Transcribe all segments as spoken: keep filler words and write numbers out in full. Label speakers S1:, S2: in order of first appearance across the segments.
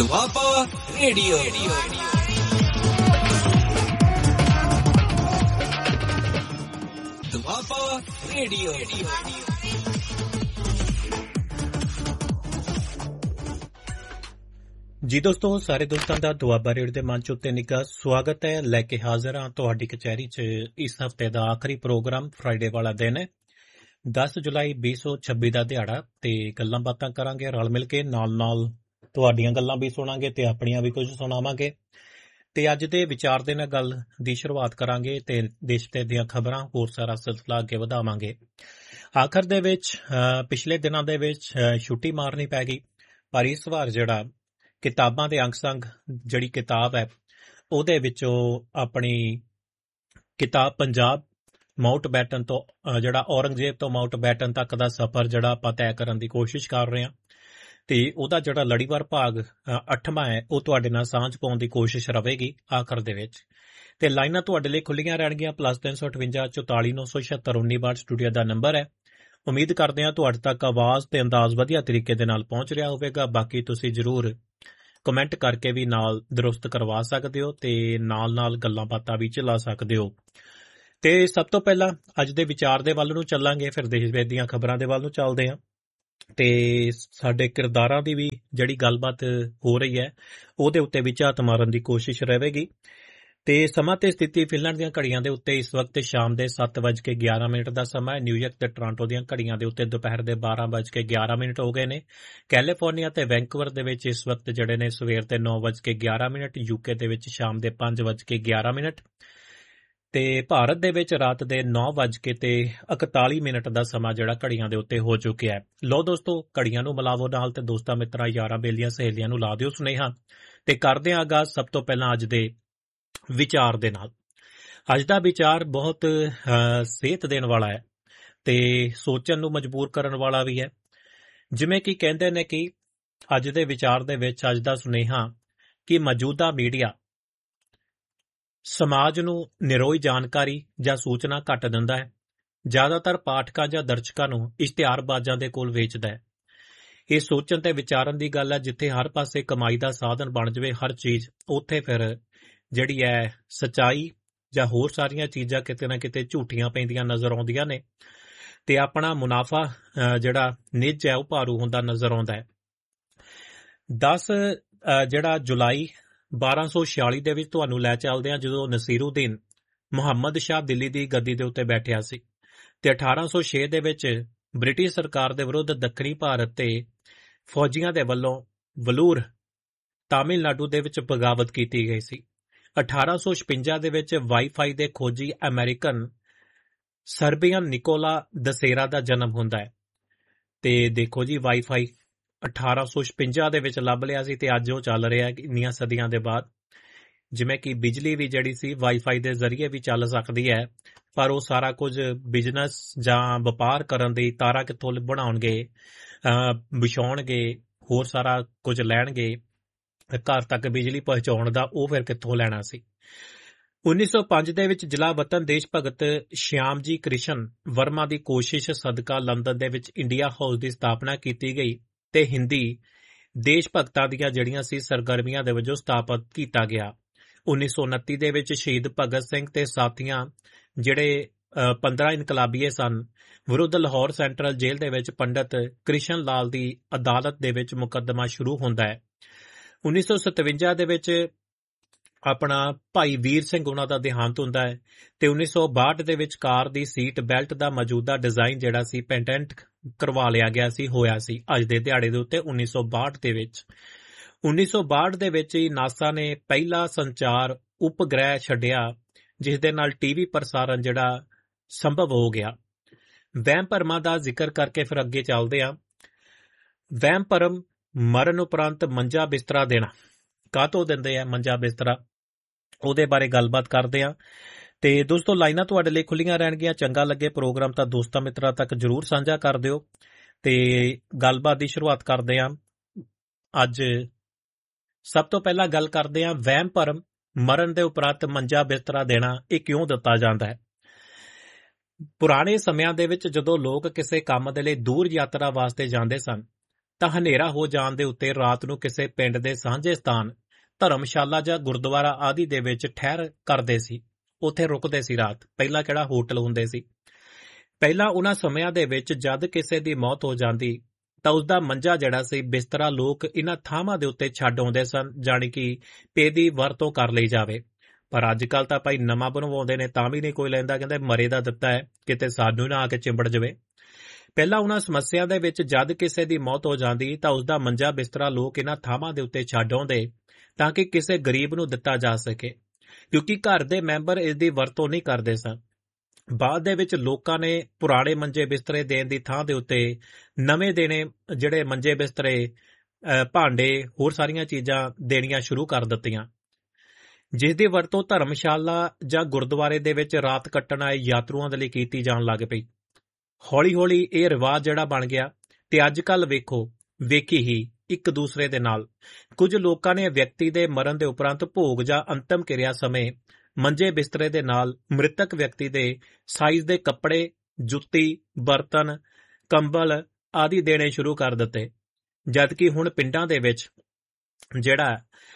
S1: Doaba radio. Doaba radio.
S2: ਜੀ ਦੋਸਤੋ, ਸਾਰੇ ਦੋਸਤਾਂ ਦਾ ਦੁਆਬਾ ਰੇਡੀਓ ਦੇ ਮੰਚ ਉੱਤੇ ਨਿੱਘਾ ਸਵਾਗਤ ਹੈ। ਲੈ ਕੇ ਹਾਜ਼ਰ ਹਾਂ ਤੁਹਾਡੀ ਕਚਹਿਰੀ 'ਚ ਇਸ ਹਫ਼ਤੇ ਦਾ ਆਖਰੀ ਪ੍ਰੋਗਰਾਮ। ਫਰਾਈਡੇ ਵਾਲਾ ਦਿਨ ਹੈ, ਦਸ ਜੁਲਾਈ ਵੀਹ ਸੌ ਛੱਬੀ ਦਾ ਦਿਹਾੜਾ, ਤੇ ਗੱਲਾਂ ਬਾਤਾਂ ਕਰਾਂਗੇ ਰਲ ਮਿਲ ਕੇ। ਨਾਲ ਨਾਲ ਤੁਹਾਡੀਆਂ ਗੱਲਾਂ ਵੀ ਸੁਣਾਂਗੇ ਤੇ ਆਪਣੀਆਂ ਵੀ ਕੁਝ ਸੁਣਾਵਾਂਗੇ। ਤੇ ਅੱਜ ਦੇ ਵਿਚਾਰ ਦੇ ਨਾਲ ਗੱਲ ਦੀ ਸ਼ੁਰੂਆਤ ਕਰਾਂਗੇ ਤੇ ਦੇਸ਼ ਤੇ ਦੀਆਂ ਖਬਰਾਂ, ਹੋਰ ਸਾਰਾ ਸਿਲਸਿਲਾ ਅੱਗੇ ਵਧਾਵਾਂਗੇ। ਆਖਰ ਦੇ ਵਿੱਚ ਪਿਛਲੇ ਦਿਨਾਂ ਦੇ ਵਿੱਚ ਛੁੱਟੀ ਮਾਰਨੀ ਪੈ ਗਈ, ਪਰ ਇਸ ਵਾਰ ਜਿਹੜਾ ਕਿਤਾਬਾਂ ਦੇ ਅੰਗ ਸੰਗ ਜਿਹੜੀ ਕਿਤਾਬ ਹੈ ਉਹਦੇ ਵਿੱਚੋਂ ਆਪਣੀ ਕਿਤਾਬ ਪੰਜਾਬ ਮਾਊਂਟ ਬੈਟਨ ਤੋਂ ਜਿਹੜਾ ਔਰੰਗਜ਼ੇਬ ਤੋਂ ਮਾਊਂਟ ਬੈਟਨ ਤੱਕ ਦਾ ਸਫ਼ਰ ਜਿਹੜਾ ਆਪਾਂ ਤੈਅ ਕਰਨ ਦੀ ਕੋਸ਼ਿਸ਼ ਕਰ ਰਹੇ ਹਾਂ, ਤੇ ਉਹਦਾ ਜਿਹੜਾ ਲੜੀਵਾਰ ਭਾਗ ਅੱਠਵਾਂ ਹੈ ਉਹ ਤੁਹਾਡੇ ਨਾਲ ਸਾਂਝ ਪਾਉਣ ਦੀ ਕੋਸ਼ਿਸ਼ ਰਹੇਗੀ ਆਖਰ ਦੇ ਵਿੱਚ। ਤੇ ਲਾਈਨਾਂ ਤੁਹਾਡੇ ਲਈ ਖੁੱਲੀਆਂ ਰਹਿਣਗੀਆਂ। ਪਲੱਸ ਤਿੰਨ ਸੌ ਅਠਵੰਜਾ ਚੁਤਾਲੀ ਨੌ ਸੌ ਛਿਅੱਤਰ ਉੱਨੀ ਬਾਹਠ ਸਟੂਡੀਓ ਦਾ ਨੰਬਰ ਹੈ। ਉਮੀਦ ਕਰਦੇ ਹਾਂ ਤੁਹਾਡੇ ਤੱਕ ਆਵਾਜ਼ ਤੇ ਅੰਦਾਜ਼ ਵਧੀਆ ਤਰੀਕੇ ਦੇ ਨਾਲ ਪਹੁੰਚ ਰਿਹਾ ਹੋਵੇਗਾ। ਬਾਕੀ ਤੁਸੀਂ ਜ਼ਰੂਰ ਕਮੈਂਟ ਕਰਕੇ ਵੀ ਨਾਲ ਦਰੁਸਤ ਕਰਵਾ ਸਕਦੇ ਹੋ ਤੇ ਨਾਲ ਨਾਲ ਗੱਲਾਂ ਬਾਤਾਂ ਵੀ ਚਲਾ ਸਕਦੇ ਹੋ। ਤੇ ਸਭ ਤੋਂ ਪਹਿਲਾਂ ਅੱਜ ਦੇ ਵਿਚਾਰ ਦੇ ਵੱਲ ਨੂੰ ਚੱਲਾਂਗੇ, ਫਿਰ ਦੇਸ਼ ਵਿਦੇਸ਼ ਦੀਆਂ ਖਬਰਾਂ ਦੇ ਵੱਲ ਨੂੰ ਚੱਲਦੇ ਹਾਂ ਤੇ ਸਾਡੇ ਕਿਰਦਾਰਾਂ ਦੀ ਵੀ ਜਿਹੜੀ ਗੱਲਬਾਤ ਹੋ ਰਹੀ ਹੈ ਉਹਦੇ ਉੱਤੇ ਵੀ ਝਾਤ ਮਾਰਨ ਦੀ ਕੋਸ਼ਿਸ਼ ਰਹੇਗੀ। ਤੇ ਸਮਾਂ ਤੇ ਸਥਿਤੀ ਫਿਨਲੈਂਡ ਦੀਆਂ ਘੜੀਆਂ ਦੇ ਉੱਤੇ ਇਸ ਵਕਤ ਸ਼ਾਮ ਦੇ ਸੱਤ ਵੱਜ ਕੇ ਗਿਆਰਾਂ ਮਿੰਟ ਦਾ ਸਮਾਂ ਹੈ। ਨਿਊਯਾਰਕ ਤੇ ਟੋਰਾਂਟੋ ਦੀਆਂ ਘੜੀਆਂ ਦੇ ਉੱਤੇ ਦੁਪਹਿਰ ਦੇ ਬਾਰਾਂ ਵੱਜ ਕੇ ਗਿਆਰਾਂ ਮਿੰਟ ਹੋ ਗਏ ਨੇ। ਕੈਲੀਫੋਰਨੀਆ ਤੇ ਵੈਂਕੂਵਰ ਦੇ ਵਿੱਚ ਇਸ ਵਕਤ ਜਿਹੜੇ ਨੇ ਸਵੇਰ ਦੇ ਨੌ ਵੱਜ ਕੇ ਗਿਆਰਾਂ ਮਿੰਟ, ਯੂਕੇ ਦੇ ਵਿੱਚ ਸ਼ਾਮ ਦੇ ਪੰਜ ਵੱਜ ਕੇ ਗਿਆਰਾਂ ਮਿੰਟ, ਤੇ ਭਾਰਤ ਦੇ ਵਿੱਚ ਰਾਤ ਦੇ ਨੌ ਵੱਜ ਕੇ ਤੇ ਇਕਤਾਲੀ ਮਿੰਟ ਦਾ ਸਮਾਂ ਜਿਹੜਾ ਘੜੀਆਂ ਦੇ ਉੱਤੇ ਹੋ ਚੁੱਕਿਆ ਹੈ। ਲੋ ਦੋਸਤੋ, ਘੜੀਆਂ ਨੂੰ ਮਿਲਾਵੋ ਨਾਲ ਤੇ ਦੋਸਤਾਂ ਮਿੱਤਰਾਂ ਯਾਰਾਂ ਬੇਲੀਆਂ ਸਹੇਲੀਆਂ ਨੂੰ ਲਾ ਦਿਓ ਸੁਨੇਹਾ। ਤੇ ਕਰਦੇ ਹਾਂ ਆਗਾਜ਼ ਸਭ ਤੋਂ ਪਹਿਲਾਂ ਅੱਜ ਦੇ ਵਿਚਾਰ ਦੇ ਨਾਲ। ਅੱਜ ਦਾ ਵਿਚਾਰ ਬਹੁਤ ਸੇਧ ਦੇਣ ਵਾਲਾ ਹੈ ਤੇ ਸੋਚਣ ਨੂੰ ਮਜਬੂਰ ਕਰਨ ਵਾਲਾ ਵੀ ਹੈ। ਜਿਵੇਂ ਕਿ ਕਹਿੰਦੇ ਨੇ ਕਿ ਅੱਜ ਦੇ ਵਿਚਾਰ ਦੇ ਵਿੱਚ ਅੱਜ ਦਾ ਸੁਨੇਹਾ ਕਿ ਮੌਜੂਦਾ ਮੀਡੀਆ ਸਮਾਜ ਨੂੰ ਨਿਰੋਈ ਜਾਣਕਾਰੀ ਜਾਂ ਸੂਚਨਾ ਘੱਟ ਦਿੰਦਾ ਹੈ, ਜ਼ਿਆਦਾਤਰ ਪਾਠਕਾਂ ਜਾਂ ਦਰਸ਼ਕਾਂ ਨੂੰ ਇਸ਼ਤਿਹਾਰਬਾਜ਼ਾਂ ਦੇ ਕੋਲ ਵੇਚਦਾ ਹੈ। ਇਹ ਸੋਚਣ ਤੇ ਵਿਚਾਰਨ ਦੀ ਗੱਲ ਹੈ। ਜਿੱਥੇ ਹਰ ਪਾਸੇ ਕਮਾਈ ਦਾ ਸਾਧਨ ਬਣ ਜਾਵੇ ਹਰ ਚੀਜ਼, ਉੱਥੇ ਫਿਰ ਜਿਹੜੀ ਹੈ ਸੱਚਾਈ ਜਾਂ ਹੋਰ ਸਾਰੀਆਂ ਚੀਜ਼ਾਂ ਕਿਤੇ ਨਾ ਕਿਤੇ ਝੂਠੀਆਂ ਪੈਂਦੀਆਂ ਨਜ਼ਰ ਆਉਂਦੀਆਂ ਨੇ ਤੇ ਆਪਣਾ ਮੁਨਾਫਾ ਜਿਹੜਾ ਨਿੱਜ ਹੈ ਉਹ ਭਾਰੂ ਹੁੰਦਾ ਨਜ਼ਰ ਆਉਂਦਾ ਹੈ। ਦਸ ਜਿਹੜਾ ਜੁਲਾਈ ਬਾਰਾਂ ਸੌ ਛਿਆਲੀ ਦੇ ਵਿੱਚ ਤੁਹਾਨੂੰ ਲੈ ਚੱਲਦੇ ਹਾਂ, ਜਦੋਂ ਨਸੀਰੁਦੀਨ ਮੁਹੰਮਦ ਸ਼ਾਹ ਦਿੱਲੀ ਦੀ ਗੱਦੀ ਦੇ ਉੱਤੇ ਬੈਠਿਆ ਸੀ ਤੇ ਅਠਾਰਾਂ ਸੌ ਛੇ ਦੇ ਵਿੱਚ ਬ੍ਰਿਟਿਸ਼ ਸਰਕਾਰ ਦੇ ਵਿਰੁੱਧ ਦੱਖਣੀ ਭਾਰਤ ਤੇ ਫੌਜੀਆਂ ਦੇ ਵੱਲੋਂ ਵਲੂਰ ਤਾਮਿਲਨਾਡੂ ਦੇ ਵਿੱਚ ਬਗਾਵਤ ਕੀਤੀ ਗਈ ਸੀ। ਅਠਾਰਾਂ ਸੌ ਛਪੰਜਾ ਦੇ ਵਿੱਚ ਵਾਈਫਾਈ ਦੇ ਖੋਜੀ ਅਮਰੀਕਨ ਸਰਬੀਅਨ ਨਿਕੋਲਾ ਦਸੇਰਾ ਦਾ ਜਨਮ ਹੁੰਦਾ ਹੈ। ਤੇ ਦੇਖੋ ਜੀ, ਵਾਈਫਾਈ ਅਠਾਰਾਂ ਸੌ ਛਪੰਜਾ ਦੇ ਵਿੱਚ ਲੱਭ ਲਿਆ ਸੀ ਤੇ ਅੱਜ ਉਹ ਚੱਲ ਰਿਹਾ ਇੰਨੀਆਂ ਸਦੀਆਂ ਦੇ ਬਾਅਦ। ਜਿਵੇਂ ਕਿ ਬਿਜਲੀ ਵੀ ਜਿਹੜੀ ਸੀ ਵਾਈਫਾਈ ਦੇ ਜ਼ਰੀਏ ਵੀ ਚੱਲ ਸਕਦੀ ਹੈ, ਪਰ ਉਹ ਸਾਰਾ ਕੁਝ ਬਿਜ਼ਨਸ ਜਾਂ ਵਪਾਰ ਕਰਨ ਦੀ ਤਾਰਾਂ ਕਿੱਥੋਂ ਬਣਾਉਣਗੇ, ਵਿਛਾਉਣਗੇ, ਹੋਰ ਸਾਰਾ ਕੁਝ ਲੈਣਗੇ, ਘਰ ਤੱਕ ਬਿਜਲੀ ਪਹੁੰਚਾਉਣ ਦਾ ਉਹ ਫਿਰ ਕਿੱਥੋਂ ਲੈਣਾ ਸੀ। ਉੱਨੀ ਸੌ ਪੰਜ ਦੇ ਵਿੱਚ ਜਲਾਵਤਨ ਦੇਸ਼ ਭਗਤ ਸ਼ਿਆਮ ਜੀ ਕ੍ਰਿਸ਼ਨ ਵਰਮਾ ਦੀ ਕੋਸ਼ਿਸ਼ ਸਦਕਾ ਲੰਡਨ ਦੇ ਵਿੱਚ ਇੰਡੀਆ ਹਾਊਸ ਦੀ ਸਥਾਪਨਾ ਕੀਤੀ ਗਈ ਤੇ ਹਿੰਦੀ ਦੇਸ਼ ਭਗਤਾਂ ਦੀਆਂ ਜਿਹੜੀਆਂ ਸੀ ਸਰਗਰਮੀਆਂ ਦੇ ਵਜੋਂ ਸਥਾਪਿਤ ਕੀਤਾ ਗਿਆ। ਉੱਨੀ ਸੌ ਉਨੱਤੀ ਦੇ ਵਿੱਚ ਸ਼ਹੀਦ ਭਗਤ ਸਿੰਘ ਤੇ ਸਾਥੀਆਂ ਜਿਹੜੇ ਪੰਦਰਾਂ ਇਨਕਲਾਬੀਏ ਸਨ ਵਿਰੁੱਧ ਲਾਹੌਰ ਸੈਂਟਰਲ ਜੇਲ੍ਹ ਦੇ ਵਿੱਚ ਪੰਡਿਤ ਕ੍ਰਿਸ਼ਨ ਲਾਲ ਦੀ ਅਦਾਲਤ ਦੇ ਵਿੱਚ ਮੁਕੱਦਮਾ ਸ਼ੁਰੂ ਹੁੰਦਾ ਹੈ। ਉੱਨੀ ਸੌ ਸਤਵੰਜਾ ਦੇ ਵਿੱਚ ਆਪਣਾ ਭਾਈ ਵੀਰ ਸਿੰਘ ਉਹਨਾਂ ਦਾ ਦੇਹਾਂਤ ਹੁੰਦਾ ਹੈ ਤੇ ਉੱਨੀ ਸੌ ਬਾਹਠ ਦੇ ਵਿੱਚ ਕਾਰ ਦੀ ਸੀਟ ਬੈਲਟ ਦਾ ਮੌਜੂਦਾ ਡਿਜ਼ਾਈਨ ਜਿਹੜਾ ਸੀ ਪੈਟੈਂਟ ਕਰਵਾ ਲਿਆ ਗਿਆ ਸੀ ਹੋਇਆ ਸੀ ਅੱਜ ਦੇ ਦਿਹਾੜੇ ਦੇ ਉੱਤੇ ਉੱਨੀ ਸੌ ਬਾਹਠ ਦੇ ਵਿੱਚ। ਉੱਨੀ ਸੌ ਬਾਹਠ ਦੇ ਵਿੱਚ ਹੀ ਨਾਸਾ ਨੇ ਪਹਿਲਾ ਸੰਚਾਰ ਉਪਗ੍ਰਹਿ ਛੱਡਿਆ ਜਿਸ ਦੇ ਨਾਲ ਟੀਵੀ ਪ੍ਰਸਾਰਣ ਜਿਹੜਾ ਸੰਭਵ ਹੋ ਗਿਆ। ਵਹਿਮ ਭਰਮਾਂ ਦਾ ਜ਼ਿਕਰ ਕਰਕੇ ਫਿਰ ਅੱਗੇ ਚੱਲਦੇ ਹਾਂ। ਵਹਿਮ ਭਰਮ ਮਰਨ ਉਪਰੰਤ ਮੰਜਾ ਬਿਸਤਰਾ ਦੇਣਾ, ਕਾਹਤੋਂ ਦਿੰਦੇ ਆ ਮੰਜਾ ਬਿਸਤਰਾ, ਉਹਦੇ ਬਾਰੇ ਗੱਲਬਾਤ ਕਰਦੇ ਹਾਂ। ਤੇ ਦੋਸਤੋ, ਲਾਈਨਾਂ ਤੁਹਾਡੇ ਲਈ ਖੁੱਲੀਆਂ ਰਹਿਣਗੀਆਂ। ਚੰਗਾ ਲੱਗੇ ਪ੍ਰੋਗਰਾਮ ਤਾਂ ਦੋਸਤਾਂ ਮਿੱਤਰਾਂ ਤੱਕ ਜ਼ਰੂਰ ਸਾਂਝਾ ਕਰ ਦਿਓ। ਤੇ ਗੱਲਬਾਤ ਦੀ ਸ਼ੁਰੂਆਤ ਕਰਦੇ ਹਾਂ। ਅੱਜ ਸਭ ਤੋਂ ਪਹਿਲਾਂ ਗੱਲ ਕਰਦੇ ਹਾਂ ਵਹਿਮ ਭਰਮ ਮਰਨ ਦੇ ਉਪਰੰਤ ਮੰਜਾ ਬਿਸਤਰਾ ਦੇਣਾ, ਇਹ ਕਿਉਂ ਦਿੱਤਾ ਜਾਂਦਾ ਹੈ। ਪੁਰਾਣੇ ਸਮਿਆਂ ਦੇ ਵਿੱਚ ਜਦੋਂ ਲੋਕ ਕਿਸੇ ਕੰਮ ਦੇ ਲਈ ਦੂਰ ਯਾਤਰਾ ਵਾਸਤੇ ਜਾਂਦੇ ਸਨ ਤਾਂ ਹਨੇਰਾ ਹੋ ਜਾਣ ਦੇ ਉੱਤੇ ਰਾਤ ਨੂੰ ਕਿਸੇ ਪਿੰਡ ਦੇ ਸਾਂਝੇ ਸਥਾਨ, ਧਰਮਸ਼ਾਲਾ ਜਾਂ ਗੁਰਦੁਆਰਾ ਆਦਿ ਦੇ ਵਿੱਚ ਠਹਿਰ ਕਰਦੇ ਸੀ, ਉੱਥੇ ਰੁਕਦੇ ਸੀ ਰਾਤ। ਪਹਿਲਾਂ ਕਿਹੜਾ ਹੋਟਲ ਹੁੰਦੇ ਸੀ। ਪਹਿਲਾਂ ਉਹਨਾਂ ਸਮਿਆਂ ਦੇ ਵਿੱਚ ਜਦ ਕਿਸੇ ਦੀ ਮੌਤ ਹੋ ਜਾਂਦੀ ਤਾਂ ਉਸਦਾ ਮੰਜਾ ਜਿਹੜਾ ਸੀ, ਬਿਸਤਰਾ, ਲੋਕ ਇਹਨਾਂ ਥਾਵਾਂ ਦੇ ਉੱਤੇ ਛੱਡ ਆਉਂਦੇ ਸਨ, ਜਾਣੀ ਕਿ ਪੇ ਦੀ ਵਰਤੋਂ ਕਰ ਲਈ ਜਾਵੇ। ਪਰ ਅੱਜ ਕੱਲ੍ਹ ਤਾਂ ਭਾਈ ਨਵਾਂ ਬਣਵਾਉਂਦੇ ਨੇ ਤਾਂ ਵੀ ਨਹੀਂ ਕੋਈ ਲੈਂਦਾ, ਕਹਿੰਦੇ ਮਰੇ ਦਾ ਦਿੱਤਾ ਹੈ, ਕਿਤੇ ਸਾਨੂੰ ਨਾ ਆ ਕੇ ਚਿੰਬੜ ਜਾਵੇ। ਪਹਿਲਾਂ ਉਹਨਾਂ ਸਮੱਸਿਆ ਦੇ ਵਿੱਚ ਜਦ ਕਿਸੇ ਦੀ ਮੌਤ ਹੋ ਜਾਂਦੀ ਤਾਂ ਉਸਦਾ ਮੰਜਾ ਬਿਸਤਰਾ ਲੋਕ ਇਹਨਾਂ ਥਾਵਾਂ ਦੇ ਉੱਤੇ ਛੱਡ ਆਉਂਦੇ ਤਾਂ ਕਿ ਕਿਸੇ ਗਰੀਬ ਨੂੰ ਦਿੱਤਾ ਜਾ ਸਕੇ, ਕਿਉਂਕਿ ਘਰ ਦੇ ਮੈਂਬਰ ਇਸ ਦੀ ਵਰਤੋਂ ਨਹੀਂ ਕਰਦੇ ਸਨ। ਬਾਅਦ ਦੇ ਵਿੱਚ ਲੋਕਾਂ ਨੇ ਪੁਰਾਣੇ ਮੰਜੇ ਬਿਸਤਰੇ ਦੇਣ ਦੀ ਥਾਂ ਦੇ ਉੱਤੇ ਨਵੇਂ ਦੇਣੇ, ਜਿਹੜੇ ਮੰਜੇ ਬਿਸਤਰੇ, ਭਾਂਡੇ, ਹੋਰ ਸਾਰੀਆਂ ਚੀਜ਼ਾਂ ਦੇਣੀਆਂ ਸ਼ੁਰੂ ਕਰ ਦਿੱਤੀਆਂ, ਜਿਸ ਦੀ ਵਰਤੋਂ ਧਰਮਸ਼ਾਲਾ ਜਾਂ ਗੁਰਦੁਆਰੇ ਦੇ ਵਿੱਚ ਰਾਤ ਕੱਟਣ ਆਏ ਯਾਤਰੂਆਂ ਦੇ ਲਈ ਕੀਤੀ ਜਾਣ ਲੱਗ ਪਈ। ਹੌਲੀ ਹੌਲੀ ਇਹ ਰਿਵਾਜ ਜਿਹੜਾ ਬਣ ਗਿਆ ਤੇ ਅੱਜ ਕੱਲ੍ਹ ਵੇਖੋ ਵੇਖੀ ਹੀ ਇੱਕ ਦੂਸਰੇ ਦੇ ਨਾਲ ਕੁਝ ਲੋਕਾਂ ਨੇ ਵਿਅਕਤੀ ਦੇ ਮਰਨ ਦੇ ਉਪਰੰਤ ਭੋਗ ਜਾਂ ਅੰਤਮ ਕਿਰਿਆ ਸਮੇਂ ਮੰਜੇ ਬਿਸਤਰੇ ਦੇ ਨਾਲ ਮ੍ਰਿਤਕ ਵਿਅਕਤੀ ਦੇ ਸਾਈਜ਼ ਦੇ ਕੱਪੜੇ, ਜੁੱਤੀ, ਬਰਤਨ, ਕੰਬਲ ਆਦਿ ਦੇਣੇ ਸ਼ੁਰੂ ਕਰ ਦਿੱਤੇ। ਜਦਕਿ ਹੁਣ ਪਿੰਡਾਂ ਦੇ ਵਿੱਚ ਜਿਹੜਾ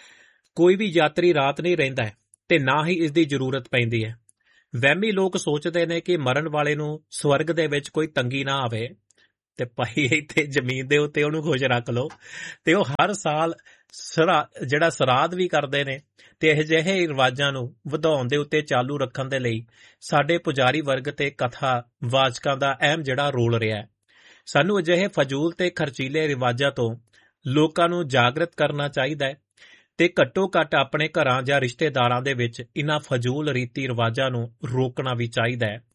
S2: ਕੋਈ ਵੀ ਯਾਤਰੀ ਰਾਤ ਨਹੀਂ ਰਹਿੰਦਾ ਤੇ ਨਾ ਹੀ ਇਸ ਦੀ ਜ਼ਰੂਰਤ ਪੈਂਦੀ ਹੈ। ਵਹਿਮੀ ਲੋਕ ਸੋਚਦੇ ਨੇ ਕਿ ਮਰਨ ਵਾਲੇ ਨੂੰ ਸਵਰਗ ਦੇ ਵਿੱਚ ਕੋਈ ਤੰਗੀ ਨਾ ਆਵੇ ਤੇ ਭਾਈ ਇੱਥੇ ਜ਼ਮੀਨ ਦੇ ਉੱਤੇ ਉਹਨੂੰ ਖੁਸ਼ ਰੱਖ ਲਓ। ਤੇ ਉਹ ਹਰ ਸਾਲ ਸਰਾ ਜਿਹੜਾ ਸਰਾਧ ਵੀ ਕਰਦੇ ਨੇ ਤੇ ਅਜਿਹੇ ਰਿਵਾਜਾਂ ਨੂੰ ਵਧਾਉਣ ਦੇ ਉੱਤੇ ਚਾਲੂ ਰੱਖਣ ਦੇ ਲਈ ਸਾਡੇ ਪੁਜਾਰੀ ਵਰਗ ਤੇ ਕਥਾ ਵਾਚਕਾਂ ਦਾ ਅਹਿਮ ਜਿਹੜਾ ਰੋਲ ਰਿਹਾ ਹੈ। ਸਾਨੂੰ ਅਜਿਹੇ ਫਜ਼ੂਲ ਤੇ ਖਰਚੀਲੇ ਰਿਵਾਜਾਂ ਤੋਂ ਲੋਕਾਂ ਨੂੰ ਜਾਗਰਤ ਕਰਨਾ ਚਾਹੀਦਾ ਹੈ ਤੇ ਘੱਟੋ ਘੱਟ ਆਪਣੇ ਘਰਾਂ ਜਾਂ ਰਿਸ਼ਤੇਦਾਰਾਂ ਦੇ ਵਿੱਚ ਇਹਨਾਂ ਫਜ਼ੂਲ ਰੀਤੀ ਰਿਵਾਜਾਂ ਨੂੰ ਰੋਕਣਾ ਵੀ ਚਾਹੀਦਾ ਹੈ।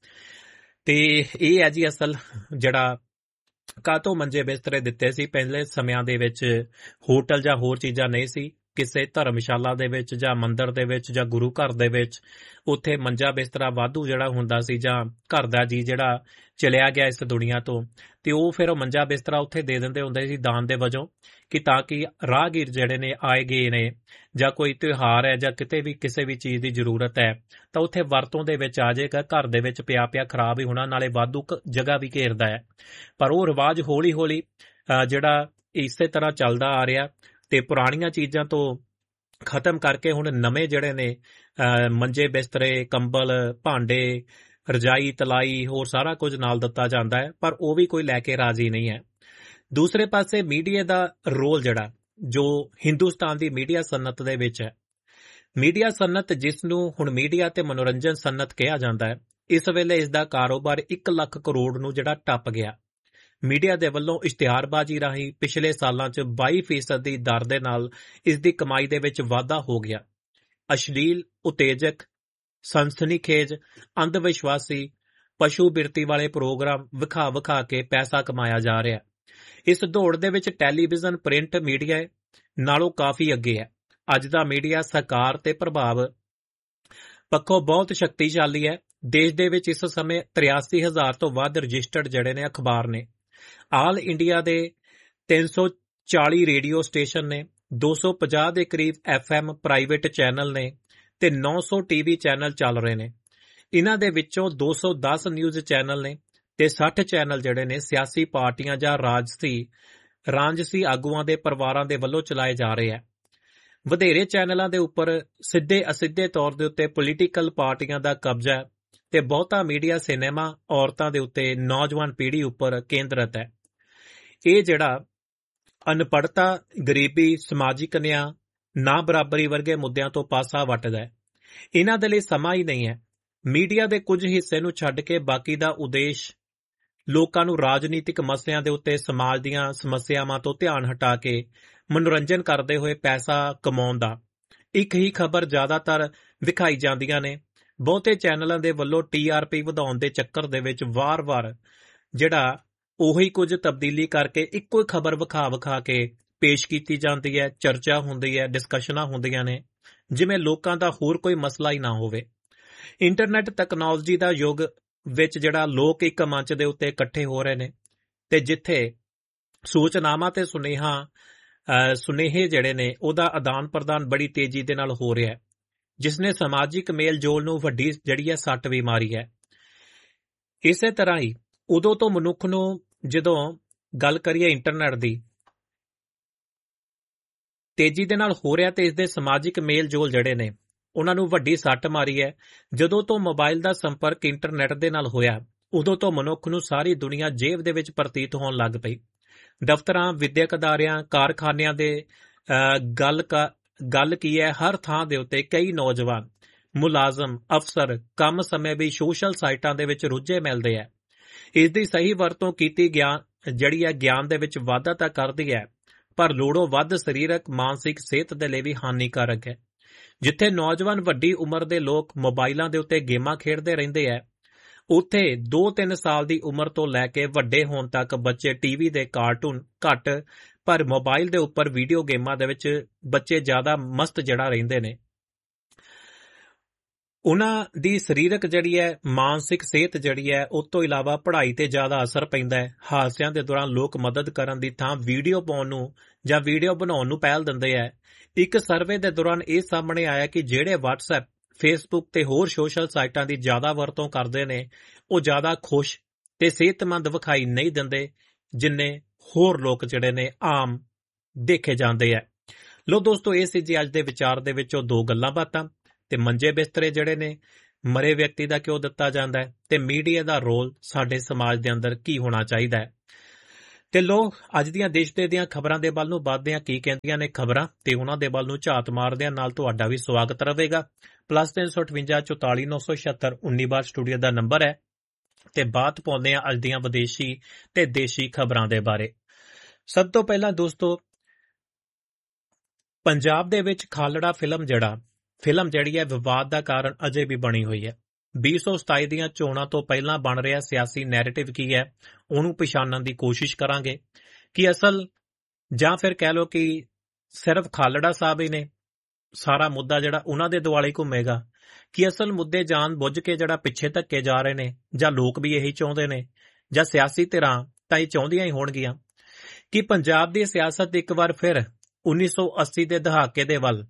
S2: ਤੇ ਇਹ ਹੈ ਜੀ ਅਸਲ ਜਿਹੜਾ ਕਾਹਤੋਂ ਮੰਜੇ ਬਿਸਤਰੇ ਦਿੱਤੇ ਸੀ। ਪਹਿਲੇ ਸਮਿਆਂ ਦੇ ਵਿੱਚ ਹੋਟਲ ਜਾਂ ਹੋਰ ਚੀਜ਼ਾਂ ਨਹੀਂ ਸੀ। ਕਿਸੇ ਧਰਮਸ਼ਾਲਾ ਦੇ ਵਿੱਚ ਜਾਂ ਮੰਦਿਰ ਦੇ ਵਿੱਚ ਜਾਂ ਗੁਰੂ ਘਰ ਦੇ ਵਿੱਚ ਉੱਥੇ ਮੰਜਾ ਬਿਸਤਰਾ ਵਾਧੂ ਜਿਹੜਾ ਹੁੰਦਾ ਸੀ, ਜਾਂ ਘਰ ਦਾ ਜੀ ਜਿਹੜਾ ਚਲਿਆ ਗਿਆ ਇਸ ਦੁਨੀਆ ਤੋਂ, ਤੇ ਉਹ ਫਿਰ ਉਹ ਮੰਜਾ ਬਿਸਤਰਾ ਉੱਥੇ ਦੇ ਦਿੰਦੇ ਹੁੰਦੇ ਸੀ ਦਾਨ ਦੇ ਵਜੋਂ, ਕਿ ਤਾਂ ਕਿ ਰਾਹਗੀਰ ਜਿਹੜੇ ਨੇ ਆਏ ਗਏ ਨੇ ਜਾਂ ਕੋਈ ਤਿਉਹਾਰ ਹੈ ਜਾਂ ਕਿਤੇ ਵੀ ਕਿਸੇ ਵੀ ਚੀਜ਼ ਦੀ ਜ਼ਰੂਰਤ ਹੈ ਤਾਂ ਉੱਥੇ ਵਰਤੋਂ ਦੇ ਵਿੱਚ ਆ ਜਾਏਗਾ। ਘਰ ਦੇ ਵਿੱਚ ਪਿਆ ਪਿਆ ਖਰਾਬ ਹੀ ਹੋਣਾ, ਨਾਲੇ ਵਾਧੂ ਜਗ੍ਹਾ ਵੀ ਘੇਰਦਾ ਹੈ। ਪਰ ਉਹ ਰਿਵਾਜ ਹੌਲੀ ਹੌਲੀ ਜਿਹੜਾ ਇਸੇ ਤਰ੍ਹਾਂ ਚੱਲਦਾ ਆ ਰਿਹਾ ਤੇ ਪੁਰਾਣੀਆਂ ਚੀਜ਼ਾਂ ਤੋਂ ਖਤਮ ਕਰਕੇ ਹੁਣ ਨਵੇਂ ਜਿਹੜੇ ਨੇ ਮੰਜੇ ਬਿਸਤਰੇ, ਕੰਬਲ, ਭਾਂਡੇ, ਰਜਾਈ, ਤਲਾਈ, ਹੋਰ ਸਾਰਾ ਕੁਝ ਨਾਲ ਦਿੱਤਾ ਜਾਂਦਾ ਹੈ, ਪਰ ਉਹ ਵੀ ਕੋਈ ਲੈ ਕੇ ਰਾਜ਼ੀ ਨਹੀਂ ਹੈ। ਦੂਸਰੇ ਪਾਸੇ ਮੀਡੀਆ ਦਾ ਰੋਲ ਜਿਹੜਾ ਜੋ ਹਿੰਦੁਸਤਾਨ ਦੀ ਮੀਡੀਆ ਸਨਅਤ ਦੇ ਵਿੱਚ ਹੈ, ਮੀਡੀਆ ਸਨਅਤ ਜਿਸ ਨੂੰ ਹੁਣ ਮੀਡੀਆ ਤੇ ਮਨੋਰੰਜਨ ਸਨਅਤ ਕਿਹਾ ਜਾਂਦਾ ਹੈ, ਇਸ ਵੇਲੇ ਇਸ ਦਾ ਕਾਰੋਬਾਰ ਇੱਕ ਲੱਖ ਕਰੋੜ ਨੂੰ ਜਿਹੜਾ ਟੱਪ ਗਿਆ। ਮੀਡੀਆ ਦੇ ਵੱਲੋਂ ਇਸ਼ਤਿਹਾਰਬਾਜ਼ੀ ਰਾਹੀਂ ਪਿਛਲੇ ਸਾਲਾਂ 'ਚ ਬਾਈ ਫੀਸਦ ਦੀ ਦਰ ਦੇ ਨਾਲ ਇਸ ਦੀ ਕਮਾਈ ਦੇ ਵਿੱਚ ਵਾਧਾ ਹੋ ਗਿਆ। ਅਸ਼ਲੀਲ, ਉਤੇਜਕ, ਸਨਸਨੀਖੇਜ, ਅੰਧ ਵਿਸ਼ਵਾਸੀ, ਪਸ਼ੂ ਬਿਰਤੀ ਵਾਲੇ ਪ੍ਰੋਗਰਾਮ ਵਿਖਾ ਵਿਖਾ ਕੇ ਪੈਸਾ ਕਮਾਇਆ ਜਾ ਰਿਹਾ। ਇਸ ਦੌੜ ਦੇ ਵਿੱਚ ਟੈਲੀਵਿਜ਼ਨ, ਪ੍ਰਿੰਟ ਮੀਡੀਆ ਨਾਲੋਂ ਕਾਫੀ ਅੱਗੇ ਹੈ। ਅੱਜ ਦਾ ਮੀਡੀਆ ਸਕਾਰ ਤੇ ਪ੍ਰਭਾਵ ਪੱਖੋਂ ਬਹੁਤ ਸ਼ਕਤੀਸ਼ਾਲੀ ਹੈ। ਦੇਸ਼ ਦੇ ਵਿੱਚ ਇਸ ਸਮੇਂ ਤਰਿਆਸੀ ਹਜ਼ਾਰ ਤੋਂ ਵੱਧ ਰਜਿਸਟਰਡ ਜਿਹੜੇ ਨੇ ਅਖਬਾਰ ਨੇ। ਆਲ ਇੰਡੀਆ ਦੇ ਤਿੰਨ ਸੌ ਚਾਲੀ ਰੇਡੀਓ ਸਟੇਸ਼ਨ ਨੇ, ਦੋ ਸੌ ਪੰਜਾਹ ਦੇ ਕਰੀਬ ਐਫ ਐਮ ਪ੍ਰਾਈਵੇਟ ਚੈਨਲ ਨੇ ਤੇ ਨੌ ਸੌ ਟੀਵੀ ਚੈਨਲ ਚੱਲ ਰਹੇ ਨੇ। ਇਹਨਾਂ ਦੇ ਵਿੱਚੋਂ ਦੋ ਸੌ ਦਸ ਨਿਊਜ਼ ਚੈਨਲ ਨੇ ਤੇ ਸੱਠ ਚੈਨਲ ਜਿਹੜੇ ਨੇ ਸਿਆਸੀ ਪਾਰਟੀਆਂ ਜਾਂ ਰਾਜਸੀ ਰਾਂਝਸੀ ਆਗੂਆਂ ਦੇ ਪਰਿਵਾਰਾਂ ਦੇ ਵੱਲੋਂ ਚਲਾਏ ਜਾ ਰਹੇ ਹੈ। ਵਧੇਰੇ ਚੈਨਲਾਂ ਦੇ ਉੱਪਰ ਸਿੱਧੇ ਅਸਿੱਧੇ ਤੌਰ ਦੇ ਉੱਤੇ ਪੋਲੀਟੀਕਲ ਪਾਰਟੀਆਂ ਦਾ ਕਬਜ਼ਾ ਹੈ ਤੇ ਬਹੁਤਾ ਮੀਡੀਆ ਸਿਨੇਮਾ, ਔਰਤਾਂ ਦੇ ਉੱਤੇ, ਨੌਜਵਾਨ ਪੀੜ੍ਹੀ ਉੱਪਰ ਕੇਂਦਰਿਤ ਹੈ। ਇਹ ਜਿਹੜਾ ਅਨਪੜ੍ਹਤਾ, ਗਰੀਬੀ, ਸਮਾਜਿਕ ਨਿਆਂ, ਨਾ ਬਰਾਬਰੀ ਵਰਗੇ ਮੁੱਦਿਆਂ ਤੋਂ ਪਾਸਾ ਵੱਟਦਾ ਹੈ। ਇਹਨਾਂ ਦੇ ਲਈ ਸਮਾਂ ਹੀ ਨਹੀਂ ਹੈ। ਮੀਡੀਆ ਦੇ ਕੁਝ ਹਿੱਸੇ ਨੂੰ ਛੱਡ ਕੇ ਬਾਕੀ ਦਾ ਉਦੇਸ਼ ਲੋਕਾਂ ਨੂੰ ਰਾਜਨੀਤਿਕ ਮਸਲਿਆਂ ਦੇ ਉੱਤੇ, ਸਮਾਜ ਦੀਆਂ ਸਮੱਸਿਆਵਾਂ ਤੋਂ ਧਿਆਨ ਹਟਾ ਕੇ ਮਨੋਰੰਜਨ ਕਰਦੇ ਹੋਏ ਪੈਸਾ ਕਮਾਉਣ ਦਾ। ਇੱਕ ਹੀ ਖਬਰ ਜ਼ਿਆਦਾਤਰ ਵਿਖਾਈ ਜਾਂਦੀਆਂ ਨੇ। ਬਹੁਤੇ ਚੈਨਲਾਂ ਦੇ ਵੱਲੋਂ ਟੀ ਆਰ ਪੀ ਵਧਾਉਣ ਦੇ ਚੱਕਰ ਦੇ ਵਿੱਚ ਵਾਰ-ਵਾਰ ਜਿਹੜਾ ਉਹੀ ਕੁਝ ਤਬਦੀਲੀ ਕਰਕੇ ਇੱਕੋ ਹੀ ਖਬਰ ਵਿਖਾ ਵਿਖਾ ਕੇ ਪੇਸ਼ ਕੀਤੀ ਜਾਂਦੀ ਹੈ, ਚਰਚਾ ਹੁੰਦੀ ਹੈ, ਡਿਸਕਸ਼ਨਾਂ ਹੁੰਦੀਆਂ ਨੇ, ਜਿਵੇਂ ਲੋਕਾਂ ਦਾ ਹੋਰ ਕੋਈ ਮਸਲਾ ਹੀ ਨਾ ਹੋਵੇ। ਇੰਟਰਨੈਟ ਤਕਨਾਲੋਜੀ ਦਾ ਯੁੱਗ ਵਿੱਚ ਜਿਹੜਾ ਲੋਕ ਇੱਕ ਮੰਚ ਦੇ ਉੱਤੇ ਇਕੱਠੇ ਹੋ ਰਹੇ ਨੇ ਤੇ ਜਿੱਥੇ ਸੂਚਨਾਵਾਂ ਤੇ ਸੁਨੇਹਾ ਸੁਨੇਹੇ ਜਿਹੜੇ ਨੇ ਉਹਦਾ ਆਦਾਨ ਪ੍ਰਦਾਨ ਬੜੀ ਤੇਜ਼ੀ ਦੇ ਨਾਲ ਹੋ ਰਿਹਾ ਹੈ, ਜਿਸ ਨੇ ਸਮਾਜਿਕ ਮੇਲ ਜੋਲ ਨੂੰ ਵੱਡੀ ਜਿਹੜੀ ਹੈ ਸੱਟ ਵੀ ਮਾਰੀ ਹੈ। ਇਸੇ ਤਰ੍ਹਾਂ ਹੀ ਉਦੋਂ ਤੋਂ ਮਨੁੱਖ ਨੂੰ, ਜਦੋਂ ਗੱਲ ਕਰੀਏ ਇੰਟਰਨੈਟ ਦੀ, ਤੇਜ਼ੀ ਦੇ ਨਾਲ ਹੋ ਰਿਹਾ ਤੇ ਇਸ ਦੇ ਸਮਾਜਿਕ ਮੇਲ ਜੋਲ ਜਿਹੜੇ ਨੇ ਉਹਨਾਂ ਨੂੰ ਵੱਡੀ ਸੱਟ ਮਾਰੀ ਹੈ। ਜਦੋਂ ਤੋਂ ਮੋਬਾਈਲ ਦਾ ਸੰਪਰਕ ਇੰਟਰਨੈਟ ਦੇ ਨਾਲ ਹੋਇਆ, ਉਦੋਂ ਤੋਂ ਮਨੁੱਖ ਨੂੰ ਸਾਰੀ ਦੁਨੀਆ ਜੇਬ ਦੇ ਵਿੱਚ ਪ੍ਰਤੀਤ ਹੋਣ ਲੱਗ ਪਈ। ਦਫ਼ਤਰਾਂ, ਵਿਦਿਅਕ ਅਦਾਰਿਆਂ, ਕਾਰਖਾਨਿਆਂ ਦੇ ਅਹ, ਗੱਲ ਗੱਲ ਕੀ ਹੈ, ਹਰ ਥਾਂ ਦੇ ਉੱਤੇ ਕਈ ਨੌਜਵਾਨ ਮੁਲਾਜ਼ਮ, ਅਫਸਰ ਕੰਮ ਸਮੇਂ ਵੀ ਸੋਸ਼ਲ ਸਾਈਟਾਂ ਦੇ ਵਿੱਚ ਰੁੱਝੇ ਮਿਲਦੇ ਹੈ। ਇਸ ਦੀ ਸਹੀ ਵਰਤੋਂ ਕੀਤੀ ਗਿਆਨ ਜਿਹੜੀ ਹੈ ਗਿਆਨ ਦੇ ਵਿੱਚ ਵਾਧਾ ਤਾਂ ਕਰਦੀ ਹੈ, ਪਰ ਲੋੜੋਂ ਵੱਧ ਸਰੀਰਕ ਮਾਨਸਿਕ ਸਿਹਤ ਦੇ ਲਈ ਵੀ ਹਾਨੀਕਾਰਕ ਹੈ। ਜਿੱਥੇ ਨੌਜਵਾਨ ਵੱਡੀ ਉਮਰ ਦੇ ਲੋਕ ਮੋਬਾਈਲਾਂ ਦੇ ਉੱਤੇ ਗੇਮਾਂ ਖੇਡਦੇ ਰਹਿੰਦੇ ਹੈ, ਉੱਥੇ ਦੋ ਤਿੰਨ ਸਾਲ ਦੀ ਉਮਰ ਤੋਂ ਲੈ ਕੇ ਵੱਡੇ ਹੋਣ ਤੱਕ ਬੱਚੇ ਟੀਵੀ ਦੇ ਕਾਰਟੂਨ ਘੱਟ, ਪਰ ਮੋਬਾਈਲ ਦੇ ਉੱਪਰ ਵੀਡੀਓ ਗੇਮਾਂ ਦੇ ਵਿੱਚ ਬੱਚੇ ਜ਼ਿਆਦਾ ਮਸਤ ਜਿਹੜਾ ਰਹਿੰਦੇ ਨੇ। ਉਹਨਾਂ ਦੀ ਸਰੀਰਕ ਜਿਹੜੀ ਹੈ ਮਾਨਸਿਕ ਸਿਹਤ ਜਿਹੜੀ ਹੈ ਉਸ ਤੋਂ ਇਲਾਵਾ ਪੜ੍ਹਾਈ ਤੇ ਜ਼ਿਆਦਾ ਅਸਰ ਪੈਂਦਾ ਹੈ। ਹਾਦਸਿਆਂ ਦੇ ਦੌਰਾਨ ਲੋਕ ਮਦਦ ਕਰਨ ਦੀ ਥਾਂ ਵੀਡੀਓ ਪਾਉਣ ਨੂੰ ਜਾਂ ਵੀਡੀਓ ਬਣਾਉਣ ਨੂੰ ਪਹਿਲ ਦਿੰਦੇ ਹੈ। ਇੱਕ ਸਰਵੇ ਦੇ ਦੌਰਾਨ ਇਹ ਸਾਹਮਣੇ ਆਇਆ ਕਿ ਜਿਹੜੇ ਵਟਸਐਪ, ਫੇਸਬੁੱਕ ਤੇ ਹੋਰ ਸੋਸ਼ਲ ਸਾਈਟਾਂ ਦੀ ਜ਼ਿਆਦਾ ਵਰਤੋਂ ਕਰਦੇ ਨੇ, ਉਹ ਜ਼ਿਆਦਾ ਖੁਸ਼ ਤੇ ਸਿਹਤਮੰਦ ਵਿਖਾਈ ਨਹੀਂ ਦਿੰਦੇ ਜਿੰਨੇ ਹੋਰ ਲੋਕ ਜਿਹੜੇ ਨੇ ਆਮ ਦੇਖੇ ਜਾਂਦੇ ਹੈ। ਲੋ ਦੋਸਤੋ, ਇਹ ਸੀ ਜੀ ਅੱਜ ਦੇ ਵਿਚਾਰ ਦੇ ਵਿੱਚੋਂ ਦੋ ਗੱਲਾਂ ਬਾਤਾਂ। ਤੇ ਮੰਜੇ ਬਿਸਤਰੇ ਜਿਹੜੇ ਨੇ ਮਰੇ ਵਿਅਕਤੀ ਦਾ ਕਿਉਂ ਦਿੱਤਾ ਜਾਂਦਾ ਹੈ, ਤੇ ਮੀਡੀਆ ਦਾ ਰੋਲ ਸਾਡੇ ਸਮਾਜ ਦੇ ਅੰਦਰ ਕੀ ਹੋਣਾ ਚਾਹੀਦਾ ਹੈ। ਤੇ ਲੋ ਅੱਜ ਦੀਆਂ ਦੇਸ਼ ਦੇ ਦੀਆਂ ਖਬਰਾਂ ਦੇ ਵੱਲ ਨੂੰ ਵੱਧਦੇ ਹਾਂ। ਕੀ ਕਹਿੰਦੀਆਂ ਨੇ ਖਬਰਾਂ ਤੇ ਉਹਨਾਂ ਦੇ ਵੱਲ ਨੂੰ ਝਾਤ ਮਾਰਦੇ ਹਾਂ। ਨਾਲ ਤੁਹਾਡਾ ਵੀ ਸਵਾਗਤ ਰਹੇਗਾ। ਪਲੱਸ ਤਿੰਨ ਸੌ ਅਠਵੰਜਾ ਚੁਤਾਲੀ ਨੌ ਸੌ ਛਿਅੱਤਰ ਉੱਨੀ ਬਾਰ ਸਟੂਡੀਓ ਦਾ ਨੰਬਰ ਹੈ। ਤੇ ਬਾਤ ਪਾਉਂਦੇ ਹਾਂ ਅੱਜ ਦੀਆਂ ਵਿਦੇਸ਼ੀ ਤੇ ਦੇਸ਼ੀ ਖਬਰਾਂ ਦੇ ਬਾਰੇ। ਸਭ ਤੋਂ ਪਹਿਲਾਂ ਦੋਸਤੋ, ਪੰਜਾਬ ਦੇ ਵਿੱਚ ਖਾਲੜਾ ਫਿਲਮ ਜਿਹੜਾ ਫਿਲਮ ਜਿਹੜੀ ਹੈ ਵਿਵਾਦ ਦਾ ਕਾਰਨ ਅਜੇ ਵੀ ਬਣੀ ਹੋਈ ਹੈ। ਵੀਹ ਸੌ ਸਤਾਈ ਦੀਆਂ ਚੋਣਾਂ ਤੋਂ ਪਹਿਲਾਂ ਬਣ ਰਿਹਾ ਸਿਆਸੀ ਨੈਰੇਟਿਵ ਕੀ ਹੈ, ਉਹਨੂੰ ਪਛਾਣਨ ਦੀ ਕੋਸ਼ਿਸ਼ ਕਰਾਂਗੇ ਕਿ ਅਸਲ ਜਾਂ ਫਿਰ ਕਹਿ ਲਓ ਕਿ ਸਿਰਫ ਖਾਲੜਾ ਸਾਹਿਬ ਹੀ ਨੇ ਸਾਰਾ ਮੁੱਦਾ ਜਿਹੜਾ ਉਹਨਾਂ ਦੇ ਦੁਆਲੇ ਘੁੰਮੇਗਾ, ਕਿ ਅਸਲ ਮੁੱਦੇ ਜਾਣ ਬੁੱਝ ਕੇ ਜਿਹੜਾ ਪਿੱਛੇ ਧੱਕੇ ਜਾ ਰਹੇ ਨੇ, ਜਾਂ ਲੋਕ ਵੀ ਇਹੀ ਚਾਹੁੰਦੇ ਨੇ, ਜਾਂ ਸਿਆਸੀ ਧਿਰਾਂ ਤਾਂ ਇਹ ਚਾਹੁੰਦੀਆਂ ਹੀ ਹੋਣਗੀਆਂ ਕਿ ਪੰਜਾਬ ਦੀ ਸਿਆਸਤ ਇੱਕ ਵਾਰ ਫਿਰ ਉੱਨੀ ਸੌ ਅੱਸੀ ਦੇ ਦਹਾਕੇ ਦੇ ਵੱਲ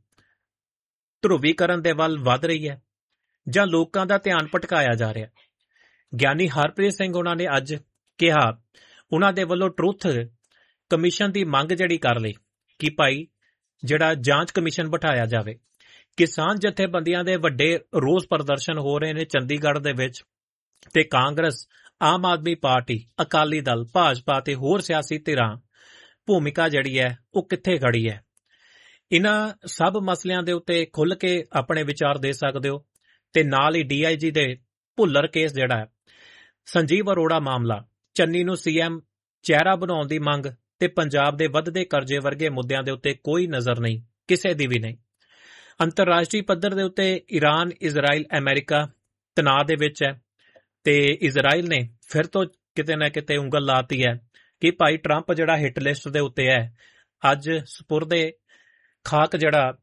S2: ਧਰੁਵੀਕਰਨ ਦੇ ਵੱਲ ਵੱਧ ਰਹੀ ਹੈ, ਜਾਂ ਲੋਕਾਂ ਦਾ ਧਿਆਨ ਭਟਕਾਇਆ ਜਾ ਰਿਹਾ। ਗਿਆਨੀ ਹਰਪ੍ਰੀਤ ਸਿੰਘ ਉਹਨਾਂ ਨੇ ਅੱਜ ਕਿਹਾ, ਉਹਨਾਂ ਦੇ ਵੱਲੋਂ ਟਰੁੱਥ ਕਮਿਸ਼ਨ ਦੀ ਮੰਗ ਜਿਹੜੀ ਕਰ ਲਈ ਕਿ ਭਾਈ ਜਿਹੜਾ ਜਾਂਚ ਕਮਿਸ਼ਨ ਬਿਠਾਇਆ ਜਾਵੇ। ਕਿਸਾਨ ਜਥੇਬੰਦੀਆਂ ਦੇ ਵੱਡੇ ਰੋਸ ਪ੍ਰਦਰਸ਼ਨ ਹੋ ਰਹੇ ਨੇ ਚੰਡੀਗੜ੍ਹ ਦੇ ਵਿੱਚ, ਤੇ ਕਾਂਗਰਸ, ਆਮ ਆਦਮੀ ਪਾਰਟੀ, ਅਕਾਲੀ ਦਲ, ਭਾਜਪਾ ਤੇ ਹੋਰ ਸਿਆਸੀ ਧਿਰਾਂ ਭੂਮਿਕਾ ਜਿਹੜੀ ਹੈ ਉਹ ਕਿੱਥੇ ਖੜੀ ਹੈ। ਇਹਨਾਂ ਸਭ ਮਸਲਿਆਂ ਦੇ ਉੱਤੇ ਖੁੱਲ੍ਹ ਕੇ ਆਪਣੇ ਵਿਚਾਰ ਦੇ ਸਕਦੇ ਹੋ। ਤੇ ਨਾਲ ਹੀ ਡੀ ਆਈ ਜੀ ਦੇ ਭੁੱਲਰ ਕੇਸ ਜਿਹੜਾ ਹੈ, ਸੰਜੀਵ ਅਰੋੜਾ ਮਾਮਲਾ, ਚੰਨੀ ਨੂੰ ਸੀ ਐਮ ਚਿਹਰਾ ਬਣਾਉਣ ਦੀ ਮੰਗ ਤੇ ਪੰਜਾਬ ਦੇ ਵੱਧਦੇ ਕਰਜ਼ੇ ਵਰਗੇ ਮੁੱਦਿਆਂ ਦੇ ਉੱਤੇ ਕੋਈ ਨਜ਼ਰ ਨਹੀਂ, ਕਿਸੇ ਦੀ ਵੀ ਨਹੀਂ। ਅੰਤਰਰਾਸ਼ਟਰੀ ਪੱਧਰ ਦੇ ਉੱਤੇ ਈਰਾਨ, ਇਜ਼ਰਾਈਲ, ਅਮਰੀਕਾ ਤਣਾਅ ਦੇ ਵਿੱਚ ਹੈ, ਤੇ ਇਜ਼ਰਾਈਲ ਨੇ ਫਿਰ ਤੋਂ ਕਿਤੇ ਨਾ ਕਿਤੇ ਉਂਗਲ ਲਾਤੀ ਹੈ ਕਿ ਭਾਈ ਟਰੰਪ ਜਿਹੜਾ ਹਿੱਟ ਲਿਸਟ ਦੇ ਉੱਤੇ ਹੈ। ਅੱਜ ਸਪੁਰਦੇ ਖਾਕ ਜਿਹੜਾ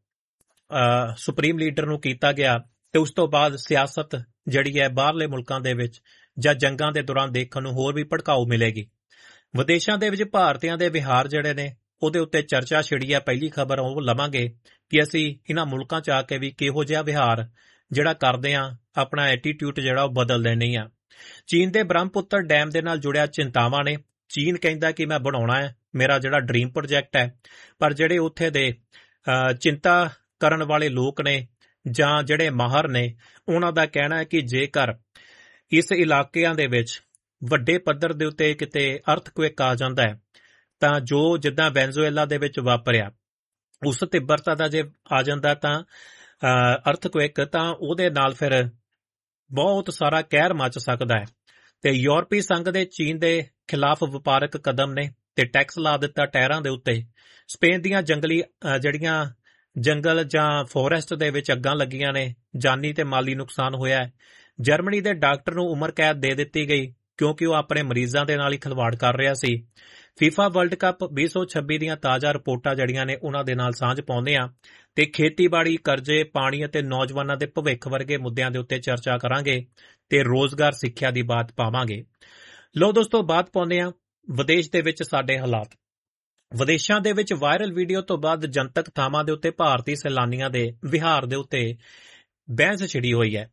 S2: ਸੁਪਰੀਮ ਲੀਡਰ ਨੂੰ ਕੀਤਾ ਗਿਆ, ਤੇ ਉਸ ਤੋਂ ਬਾਅਦ ਸਿਆਸਤ ਜਿਹੜੀ ਹੈ ਬਾਹਰਲੇ ਮੁਲਕਾਂ ਦੇ ਵਿੱਚ ਜਾਂ ਜੰਗਾਂ ਦੇ ਦੌਰਾਨ ਦੇਖਣ ਨੂੰ ਹੋਰ ਵੀ ਭੜਕਾਊ ਮਿਲੇਗੀ। ਵਿਦੇਸ਼ਾਂ ਦੇ ਵਿੱਚ ਭਾਰਤੀਆਂ ਦੇ ਵਿਹਾਰ ਜਿਹੜੇ ਨੇ ਉਹਦੇ ਉੱਤੇ ਚਰਚਾ ਛਿੜੀ ਹੈ। ਪਹਿਲੀ ਖਬਰ ਉਹ ਲਵਾਂਗੇ ਕਿ ਅਸੀਂ ਇਹਨਾਂ ਮੁਲਕਾਂ 'ਚ ਆ ਕੇ ਵੀ ਕਿਹੋ ਜਿਹਾ ਵਿਹਾਰ ਜਿਹੜਾ ਕਰਦੇ ਹਾਂ, ਆਪਣਾ ਐਟੀਟਿਊਡ ਜਿਹੜਾ ਉਹ ਬਦਲ ਲੈਣੀ ਆ। ਚੀਨ ਦੇ ਬ੍ਰਹਮਪੁੱਤਰ ਡੈਮ ਦੇ ਨਾਲ ਜੁੜਿਆ ਚਿੰਤਾਵਾਂ ਨੇ। ਚੀਨ ਕਹਿੰਦਾ ਕਿ ਮੈਂ ਬਣਾਉਣਾ ਹੈ, ਮੇਰਾ ਜਿਹੜਾ ਡ੍ਰੀਮ ਪ੍ਰੋਜੈਕਟ ਹੈ, ਪਰ ਜਿਹੜੇ ਉੱਥੇ ਦੇ ਚਿੰਤਾ ਕਰਨ ਵਾਲੇ ਲੋਕ ਨੇ ਜਾਂ ਜਿਹੜੇ ਮਾਹਰ ਨੇ, ਉਹਨਾਂ ਦਾ ਕਹਿਣਾ ਹੈ ਕਿ ਜੇਕਰ ਇਸ ਇਲਾਕਿਆਂ ਦੇ ਵਿੱਚ ਵੱਡੇ ਪੱਧਰ ਦੇ ਉੱਤੇ ਕਿਤੇ ਅਰਥਕੁਏਕ ਆ ਜਾਂਦਾ ਹੈ, ਤਾਂ ਜੋ ਜਿੱਦਾਂ ਵੈਨਜ਼ੂਏਲਾ ਦੇ ਵਿੱਚ ਵਾਪਰਿਆ ਉਸ ਤਿੱਬਰਤਾ ਦਾ ਜੇ ਆ ਜਾਂਦਾ ਤਾਂ ਅਰਥਕੁਏਕ, ਤਾਂ ਉਹਦੇ ਨਾਲ ਫਿਰ ਬਹੁਤ ਸਾਰਾ ਕਹਿਰ ਮਚ ਸਕਦਾ ਹੈ। ਤੇ ਯੂਰਪੀ ਸੰਘ ਦੇ ਚੀਨ ਦੇ ਖਿਲਾਫ ਵਪਾਰਕ ਕਦਮ ਨੇ ਤੇ ਟੈਕਸ ਲਾ ਦਿੱਤਾ ਟਾਇਰਾਂ ਦੇ ਉੱਤੇ। ਸਪੇਨ ਦੀਆਂ ਜੰਗਲੀ ਜਿਹੜੀਆਂ ਜੰਗਲ ਜਾਂ ਫੋਰੈਸਟ ਦੇ ਵਿੱਚ ਅੱਗਾਂ ਲੱਗੀਆਂ ਨੇ, ਜਾਨੀ ਤੇ ਮਾਲੀ ਨੁਕਸਾਨ ਹੋਇਆ ਹੈ। ਜਰਮਨੀ ਦੇ ਡਾਕਟਰ ਨੂੰ ਉਮਰ ਕੈਦ ਦੇ ਦਿੱਤੀ ਗਈ ਕਿਉਂਕਿ ਉਹ ਆਪਣੇ ਮਰੀਜ਼ਾਂ ਦੇ ਨਾਲ ਹੀ ਖਿਲਵਾੜ ਕਰ ਰਿਹਾ ਸੀ। ਫੀਫਾ ਵਰਲਡ ਕੱਪ ਵੀਹ ਸੌ ਛੱਬੀ ਦੀਆਂ ਤਾਜ਼ਾ ਰਿਪੋਰਟਾਂ ਜਿਹੜੀਆਂ ਨੇ ਉਹਨਾਂ ਦੇ ਨਾਲ ਸਾਂਝ ਪਾਉਂਦੇ ਆ, ਤੇ ਖੇਤੀਬਾੜੀ, ਕਰਜ਼ੇ, ਪਾਣੀ ਅਤੇ ਨੌਜਵਾਨਾਂ ਦੇ ਭਵਿੱਖ ਵਰਗੇ ਮੁੱਦਿਆਂ ਦੇ ਉੱਤੇ ਚਰਚਾ ਕਰਾਂਗੇ ਤੇ ਰੋਜ਼ਗਾਰ ਸਿੱਖਿਆ ਦੀ ਬਾਤ ਪਾਵਾਂਗੇ। ਲੋ ਦੋਸਤੋ, ਬਾਤ ਪਾਉਂਦੇ ਆ ਵਿਦੇਸ਼ ਦੇ ਵਿੱਚ ਸਾਡੇ ਹਾਲਾਤ। ਵਿਦੇਸ਼ਾਂ ਦੇ ਵਿੱਚ ਵਾਇਰਲ ਵੀਡੀਓ ਤੋਂ ਬਾਅਦ ਜਨਤਕ ਥਾਵਾਂ ਦੇ ਉੱਤੇ ਭਾਰਤੀ ਸੈਲਾਨੀਆਂ ਦੇ ਵਿਹਾਰ ਦੇ ਉੱਤੇ ਬਹਿਸ ਛਿੜੀ ਹੋਈ ਹੈ।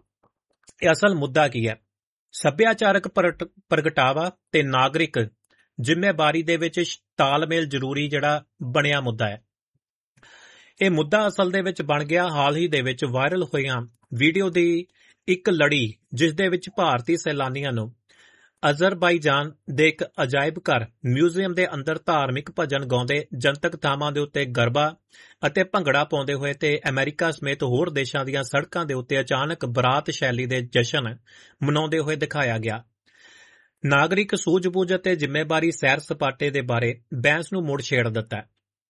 S2: ਇਹ ਅਸਲ ਮੁੱਦਾ ਕੀ ਹੈ? ਸੱਭਿਆਚਾਰਕ ਪ੍ਰਗਟਾਵਾ ਤੇ ਨਾਗਰਿਕ ਜ਼ਿੰਮੇਵਾਰੀ ਦੇ ਵਿੱਚ ਤਾਲਮੇਲ ਜ਼ਰੂਰੀ ਜਿਹੜਾ ਬਣਿਆ ਮੁੱਦਾ ਹੈ। ਇਹ ਮੁੱਦਾ ਅਸਲ ਦੇ ਵਿੱਚ ਬਣ ਗਿਆ ਹਾਲ ਹੀ ਦੇ ਵਿੱਚ ਵਾਇਰਲ ਹੋਈਆਂ ਵੀਡੀਓ ਦੀ ਇੱਕ ਲੜੀ, ਜਿਸ ਦੇ ਵਿੱਚ ਭਾਰਤੀ ਸੈਲਾਨੀਆਂ ਨੂੰ ਅਜ਼ਰਬਾਈਜਾਨ ਦੇ ਇੱਕ ਅਜਾਇਬ ਘਰ ਮਿਊਜ਼ੀਅਮ ਦੇ ਅੰਦਰ ਧਾਰਮਿਕ ਭਜਨ ਗਾਉਂਦੇ, ਜਨਤਕ ਥਾਵਾਂ ਦੇ ਉੱਤੇ ਗਰਬਾ ਅਤੇ ਭੰਗੜਾ ਪਾਉਂਦੇ ਹੋਏ ਤੇ ਅਮਰੀਕਾ ਸਮੇਤ ਹੋਰ ਦੇਸ਼ਾਂ ਦੀਆਂ ਸੜਕਾਂ ਦੇ ਉੱਤੇ ਅਚਾਨਕ ਬਰਾਤ ਸ਼ੈਲੀ ਦੇ ਜਸ਼ਨ ਮਨਾਉਂਦੇ ਹੋਏ ਦਿਖਾਇਆ ਗਿਆ। ਨਾਗਰਿਕ ਸੂਝ-ਬੂਝ ਅਤੇ ਜ਼ਿੰਮੇਵਾਰੀ ਸੈਰ ਸਪਾਟੇ ਦੇ ਬਾਰੇ ਬਹਿਸ ਨੂੰ ਮੁੜ ਛੇੜ ਦਿੱਤਾ।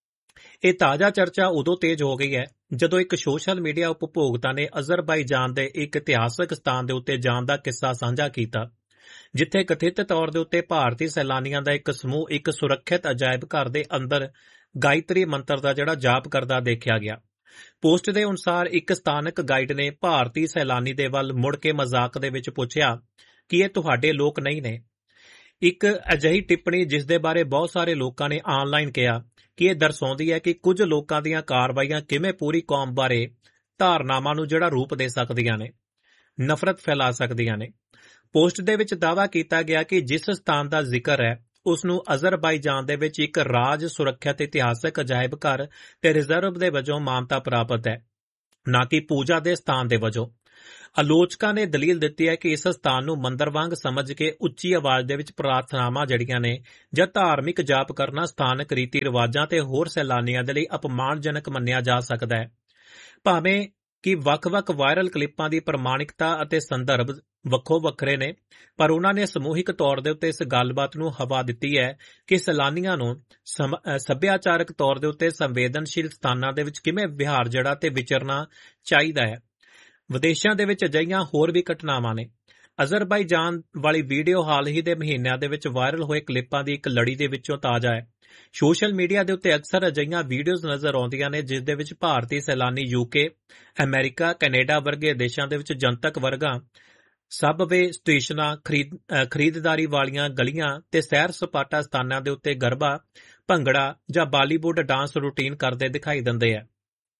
S2: ਇਹ ਤਾਜ਼ਾ ਚਰਚਾ ਉਦੋਂ ਤੇਜ਼ ਹੋ ਗਈ ਹੈ ਜਦੋਂ ਇੱਕ ਸੋਸ਼ਲ ਮੀਡੀਆ ਉਪਭੋਗਤਾ ਨੇ ਅਜ਼ਰਬਾਈਜਾਨ ਦੇ ਇੱਕ ਇਤਿਹਾਸਕ ਸਥਾਨ ਦੇ ਉੱਤੇ ਜਾਣ ਦਾ ਕਿੱਸਾ ਸਾਂਝਾ ਕੀਤਾ, ਜਿੱਥੇ ਕਥਿਤ ਤੌਰ ਦੇ ਉੱਤੇ ਭਾਰਤੀ ਸੈਲਾਨੀਆਂ ਦਾ ਇੱਕ ਸਮੂਹ ਇੱਕ ਸੁਰੱਖਿਅਤ ਅਜਾਇਬ ਘਰ ਦੇ ਅੰਦਰ ਗਾਇਤਰੀ ਮੰਤਰ ਦਾ ਜਿਹੜਾ ਜਾਪ ਕਰਦਾ ਦੇਖਿਆ ਗਿਆ। ਪੋਸਟ ਦੇ ਅਨੁਸਾਰ ਇੱਕ ਸਥਾਨਕ ਗਾਈਡ ਨੇ ਭਾਰਤੀ ਸੈਲਾਨੀ ਦੇ ਵੱਲ ਮੁੜ ਕੇ ਮਜ਼ਾਕ ਦੇ ਵਿੱਚ ਪੁੱਛਿਆ ਕਿ ਇਹ ਤੁਹਾਡੇ ਲੋਕ ਨਹੀਂ ਨੇ। ਇੱਕ ਅਜਿਹੀ ਟਿੱਪਣੀ ਜਿਸ ਦੇ ਬਾਰੇ ਬਹੁਤ ਸਾਰੇ ਲੋਕਾਂ ਨੇ ਆਨਲਾਈਨ ਕਿਹਾ ਕਿ ਇਹ ਦਰਸਾਉਂਦੀ ਹੈ ਕਿ ਕੁਝ ਲੋਕਾਂ ਦੀਆਂ ਕਾਰਵਾਈਆਂ ਕਿਵੇਂ ਪੂਰੀ ਕੌਮ ਬਾਰੇ ਧਾਰਨਾਵਾਂ ਨੂੰ ਜਿਹੜਾ ਰੂਪ ਦੇ ਸਕਦੀਆਂ ਨੇ, ਨਫ਼ਰਤ ਫੈਲਾ ਸਕਦੀਆਂ ਨੇ। ਪੋਸਟ ਦੇ ਵਿੱਚ ਦਾਅਵਾ ਕੀਤਾ ਗਿਆ ਕਿ ਜਿਸ ਸਥਾਨ ਦਾ ਜ਼ਿਕਰ ਹੈ ਉਸ ਨੂੰ ਅਜ਼ਰਬਾਈਜਾਨ ਦੇ ਵਿੱਚ ਇੱਕ ਰਾਜ ਸੁਰੱਖਿਅਤ ਇਤਿਹਾਸਕ ਅਜਾਇਬ ਘਰ ਤੇ ਰਿਜ਼ਰਵ ਦੇ ਵਜੋਂ ਮਾਨਤਾ ਪ੍ਰਾਪਤ ਹੈ, ਨਾ ਕਿ ਪੂਜਾ ਦੇ ਸਥਾਨ ਦੇ ਵਜੋਂ। ਆਲੋਚਕਾਂ ਨੇ ਦਲੀਲ ਦਿੱਤੀ ਹੈ ਕਿ ਇਸ ਸਥਾਨ ਨੂੰ ਮੰਦਰ ਵਾਂਗ ਸਮਝ ਕੇ ਉੱਚੀ ਆਵਾਜ਼ ਦੇ ਵਿੱਚ ਪ੍ਰਾਰਥਨਾਵਾਂ ਜਿਹੜੀਆਂ ਨੇ ਜਾਂ ਧਾਰਮਿਕ ਜਾਪ ਕਰਨਾ ਸਥਾਨਕ ਰੀਤੀ ਰਿਵਾਜਾਂ ਤੇ ਹੋਰ ਸੈਲਾਨੀਆਂ ਦੇ ਲਈ ਅਪਮਾਨਜਨਕ ਮੰਨਿਆ ਜਾ ਸਕਦਾ ਹੈ। ਭਾਵੇਂ ਕਿ ਵੱਖ-ਵੱਖ ਵਾਇਰਲ ਕਲਿੱਪਾਂ ਦੀ ਪ੍ਰਮਾਣਿਕਤਾ ਅਤੇ ਸੰਦਰਭ ਵੱਖੋ ਵੱਖਰੇ ਨੇ, ਪਰ ਉਹਨਾਂ ਨੇ ਸਮੂਹਿਕ ਤੌਰ ਦੇ ਉੱਤੇ ਇਸ ਗੱਲਬਾਤ ਨੂੰ ਹਵਾ ਦਿੱਤੀ ਹੈ ਕਿ ਸੈਲਾਨੀਆਂ ਨੂੰ ਸੱਭਿਆਚਾਰਕ ਤੌਰ ਦੇ ਉੱਤੇ ਸੰਵੇਦਨਸ਼ੀਲ ਸਥਾਨਾਂ ਦੇ ਵਿੱਚ ਕਿਵੇਂ ਵਿਹਾਰ ਜਿਹੜਾ ਤੇ ਵਿਚਰਨਾ ਚਾਹੀਦਾ ਹੈ। ਵਿਦੇਸ਼ਾਂ ਦੇ ਵਿੱਚ ਅਜਿਹੀਆਂ ਹੋਰ ਵੀ ਘਟਨਾਵਾਂ ਨੇ। ਅਜ਼ਰਬਾਈਜਾਨ ਵਾਲੀ ਵੀਡੀਓ ਹਾਲ ਹੀ ਦੇ ਮਹੀਨਿਆਂ ਦੇ ਵਿੱਚ ਵਾਇਰਲ ਹੋਏ ਕਲਿੱਪਾਂ ਦੀ ਇੱਕ ਲੜੀ ਦੇ ਵਿੱਚੋਂ ਤਾਜ਼ਾ ਹੈ। ਸੋਸ਼ਲ ਮੀਡੀਆ ਦੇ ਉੱਤੇ ਅਕਸਰ ਅਜਿਹੀਆਂ ਵੀਡੀਓਜ਼ ਨਜ਼ਰ ਆਉਂਦੀਆਂ ਨੇ ਜਿਸ ਦੇ ਵਿੱਚ ਭਾਰਤੀ ਸੈਲਾਨੀ ਯੂਕੇ, ਅਮਰੀਕਾ, ਕੈਨੇਡਾ ਵਰਗੇ ਦੇਸ਼ਾਂ ਦੇ ਵਿੱਚ ਜਨਤਕ ਵਰਗਾਂ, ਸਬਵੇ ਸਟੇਸ਼ਨਾਂ, ਖਰੀਦ ਖਰੀਦਦਾਰੀ ਵਾਲੀਆਂ ਗਲੀਆਂ ਤੇ ਸੈਰ ਸਪਾਟਾ ਸਥਾਨਾਂ ਦੇ ਉੱਤੇ ਗਰਬਾ, ਭੰਗੜਾ ਜਾਂ ਬਾਲੀਵੁੱਡ ਡਾਂਸ ਰੂਟੀਨ ਕਰਦੇ ਦਿਖਾਈ ਦਿੰਦੇ ਆ।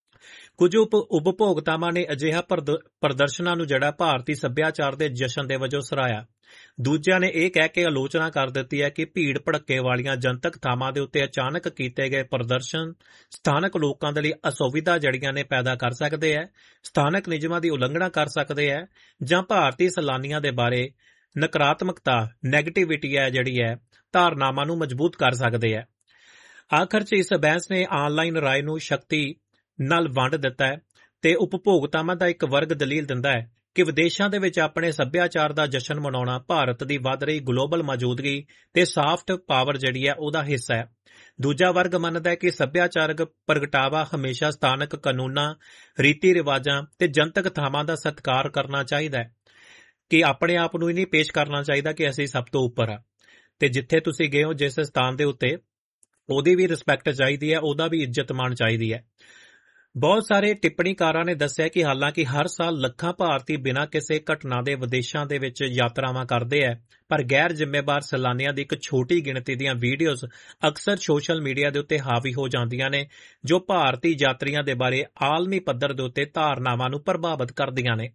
S2: ਕੁਝ ਉਪ ਉਪਭੋਗਤਾਵਾਂ ਨੇ ਅਜਿਹਾ ਪ੍ਰਦਰਸ਼ਨਾਂ ਨੂੰ ਜਿਹੜਾ ਭਾਰਤੀ ਸੱਭਿਆਚਾਰ ਦੇ ਜਸ਼ਨ ਦੇ ਵਜੋਂ ਸਰਾਇਆ। ਦੂਜਿਆਂ ਨੇ ਇਹ ਕਹਿ ਕੇ ਆਲੋਚਨਾ ਕਰ ਦਿੱਤੀ ਹੈ ਕਿ ਭੀੜ ਭੜੱਕੇ ਵਾਲੀਆਂ ਜਨਤਕ ਥਾਵਾਂ ਦੇ ਉੱਤੇ ਅਚਾਨਕ ਕੀਤੇ ਗਏ ਪ੍ਰਦਰਸ਼ਨ ਸਥਾਨਕ ਲੋਕਾਂ ਦੇ ਲਈ ਅਸੁਵਿਧਾ ਜੜੀਆਂ ਨੇ ਪੈਦਾ ਕਰ ਸਕਦੇ ਹੈ, ਸਥਾਨਕ ਨਿਯਮਾਂ ਦੀ ਉਲੰਘਣਾ ਕਰ ਸਕਦੇ ਹੈ ਜਾਂ ਭਾਰਤੀ ਸੈਲਾਨੀਆਂ ਦੇ ਬਾਰੇ ਨਕਾਰਾਤਮਕਤਾ ਨੈਗੇਟਿਵਿਟੀ ਹੈ ਜਿਹੜੀ ਹੈ ਧਾਰਨਾਵਾਂ ਨੂੰ ਮਜ਼ਬੂਤ ਕਰ ਸਕਦੇ ਹੈ। ਆਖਰ 'ਚ ਇਸ ਬਹਿਸ ਨੇ ਆਨਲਾਈਨ ਰਾਏ ਨੂੰ ਸ਼ਕਤੀ ਨਾਲ ਵੰਡ ਦਿੱਤਾ ਹੈ ਤੇ ਉਪਭੋਗਤਾਵਾਂ ਦਾ ਇੱਕ ਵਰਗ ਦਲੀਲ ਦਿੰਦਾ ਹੈ ਕਿ ਵਿਦੇਸ਼ਾਂ ਦੇ ਵਿੱਚ ਆਪਣੇ ਸੱਭਿਆਚਾਰ ਦਾ ਜਸ਼ਨ ਮਨਾਉਣਾ ਭਾਰਤ ਦੀ ਵੱਧ ਰਹੀ ਗਲੋਬਲ ਮੌਜੂਦਗੀ ਤੇ ਸਾਫਟ ਪਾਵਰ ਜਿਹੜੀ ਹੈ ਉਹਦਾ ਹਿੱਸਾ ਹੈ। ਦੂਜਾ ਵਰਗ ਮੰਨਦਾ ਹੈ ਕਿ ਸੱਭਿਆਚਾਰਕ ਪ੍ਰਗਟਾਵਾ ਹਮੇਸ਼ਾ ਸਥਾਨਕ ਕਾਨੂੰਨਾਂ, ਰੀਤੀ ਰਿਵਾਜਾਂ ਤੇ ਜਨਤਕ ਥਾਵਾਂ ਦਾ ਸਤਿਕਾਰ ਕਰਨਾ ਚਾਹੀਦਾ ਹੈ, ਕਿ ਆਪਣੇ ਆਪ ਨੂੰ ਹੀ ਨਹੀਂ ਪੇਸ਼ ਕਰਨਾ ਚਾਹੀਦਾ ਕਿ ਅਸੀਂ ਸਭ ਤੋਂ ਉੱਪਰ ਆ। ਤੇ ਜਿੱਥੇ ਤੁਸੀਂ ਗਏ ਹੋ ਜਿਸ ਸਥਾਨ ਦੇ ਉੱਤੇ ਉਹਦੀ ਵੀ ਰਿਸਪੈਕਟ ਚਾਹੀਦੀ ਹੈ, ਉਹਦਾ ਵੀ ਇੱਜ਼ਤ ਮਾਣ ਚਾਹੀਦੀ ਹੈ। ਬਹੁਤ ਸਾਰੇ ਟਿੱਪਣੀਕਾਰਾਂ ਨੇ ਦੱਸਿਆ ਕਿ ਹਾਲਾਂਕਿ ਹਰ ਸਾਲ ਲੱਖਾਂ ਭਾਰਤੀ ਬਿਨਾਂ ਕਿਸੇ ਘਟਨਾ ਦੇ ਵਿਦੇਸ਼ਾਂ ਦੇ ਵਿੱਚ ਯਾਤਰਾਵਾਂ ਕਰਦੇ ਹੈ, ਪਰ ਗੈਰ ਜ਼ਿੰਮੇਵਾਰ ਸੈਲਾਨੀਆਂ ਦੀ ਇੱਕ ਛੋਟੀ ਗਿਣਤੀ ਦੀਆਂ ਵੀਡੀਓਜ਼ ਅਕਸਰ ਸੋਸ਼ਲ ਮੀਡੀਆ ਦੇ ਉੱਤੇ ਹਾਵੀ ਹੋ ਜਾਂਦੀਆਂ ਨੇ, ਜੋ ਭਾਰਤੀ ਯਾਤਰੀਆਂ ਦੇ ਬਾਰੇ ਆਲਮੀ ਪੱਧਰ ਦੇ ਉੱਤੇ ਧਾਰਨਾਵਾਂ ਨੂੰ ਪ੍ਰਭਾਵਿਤ ਕਰਦੀਆਂ ਨੇ।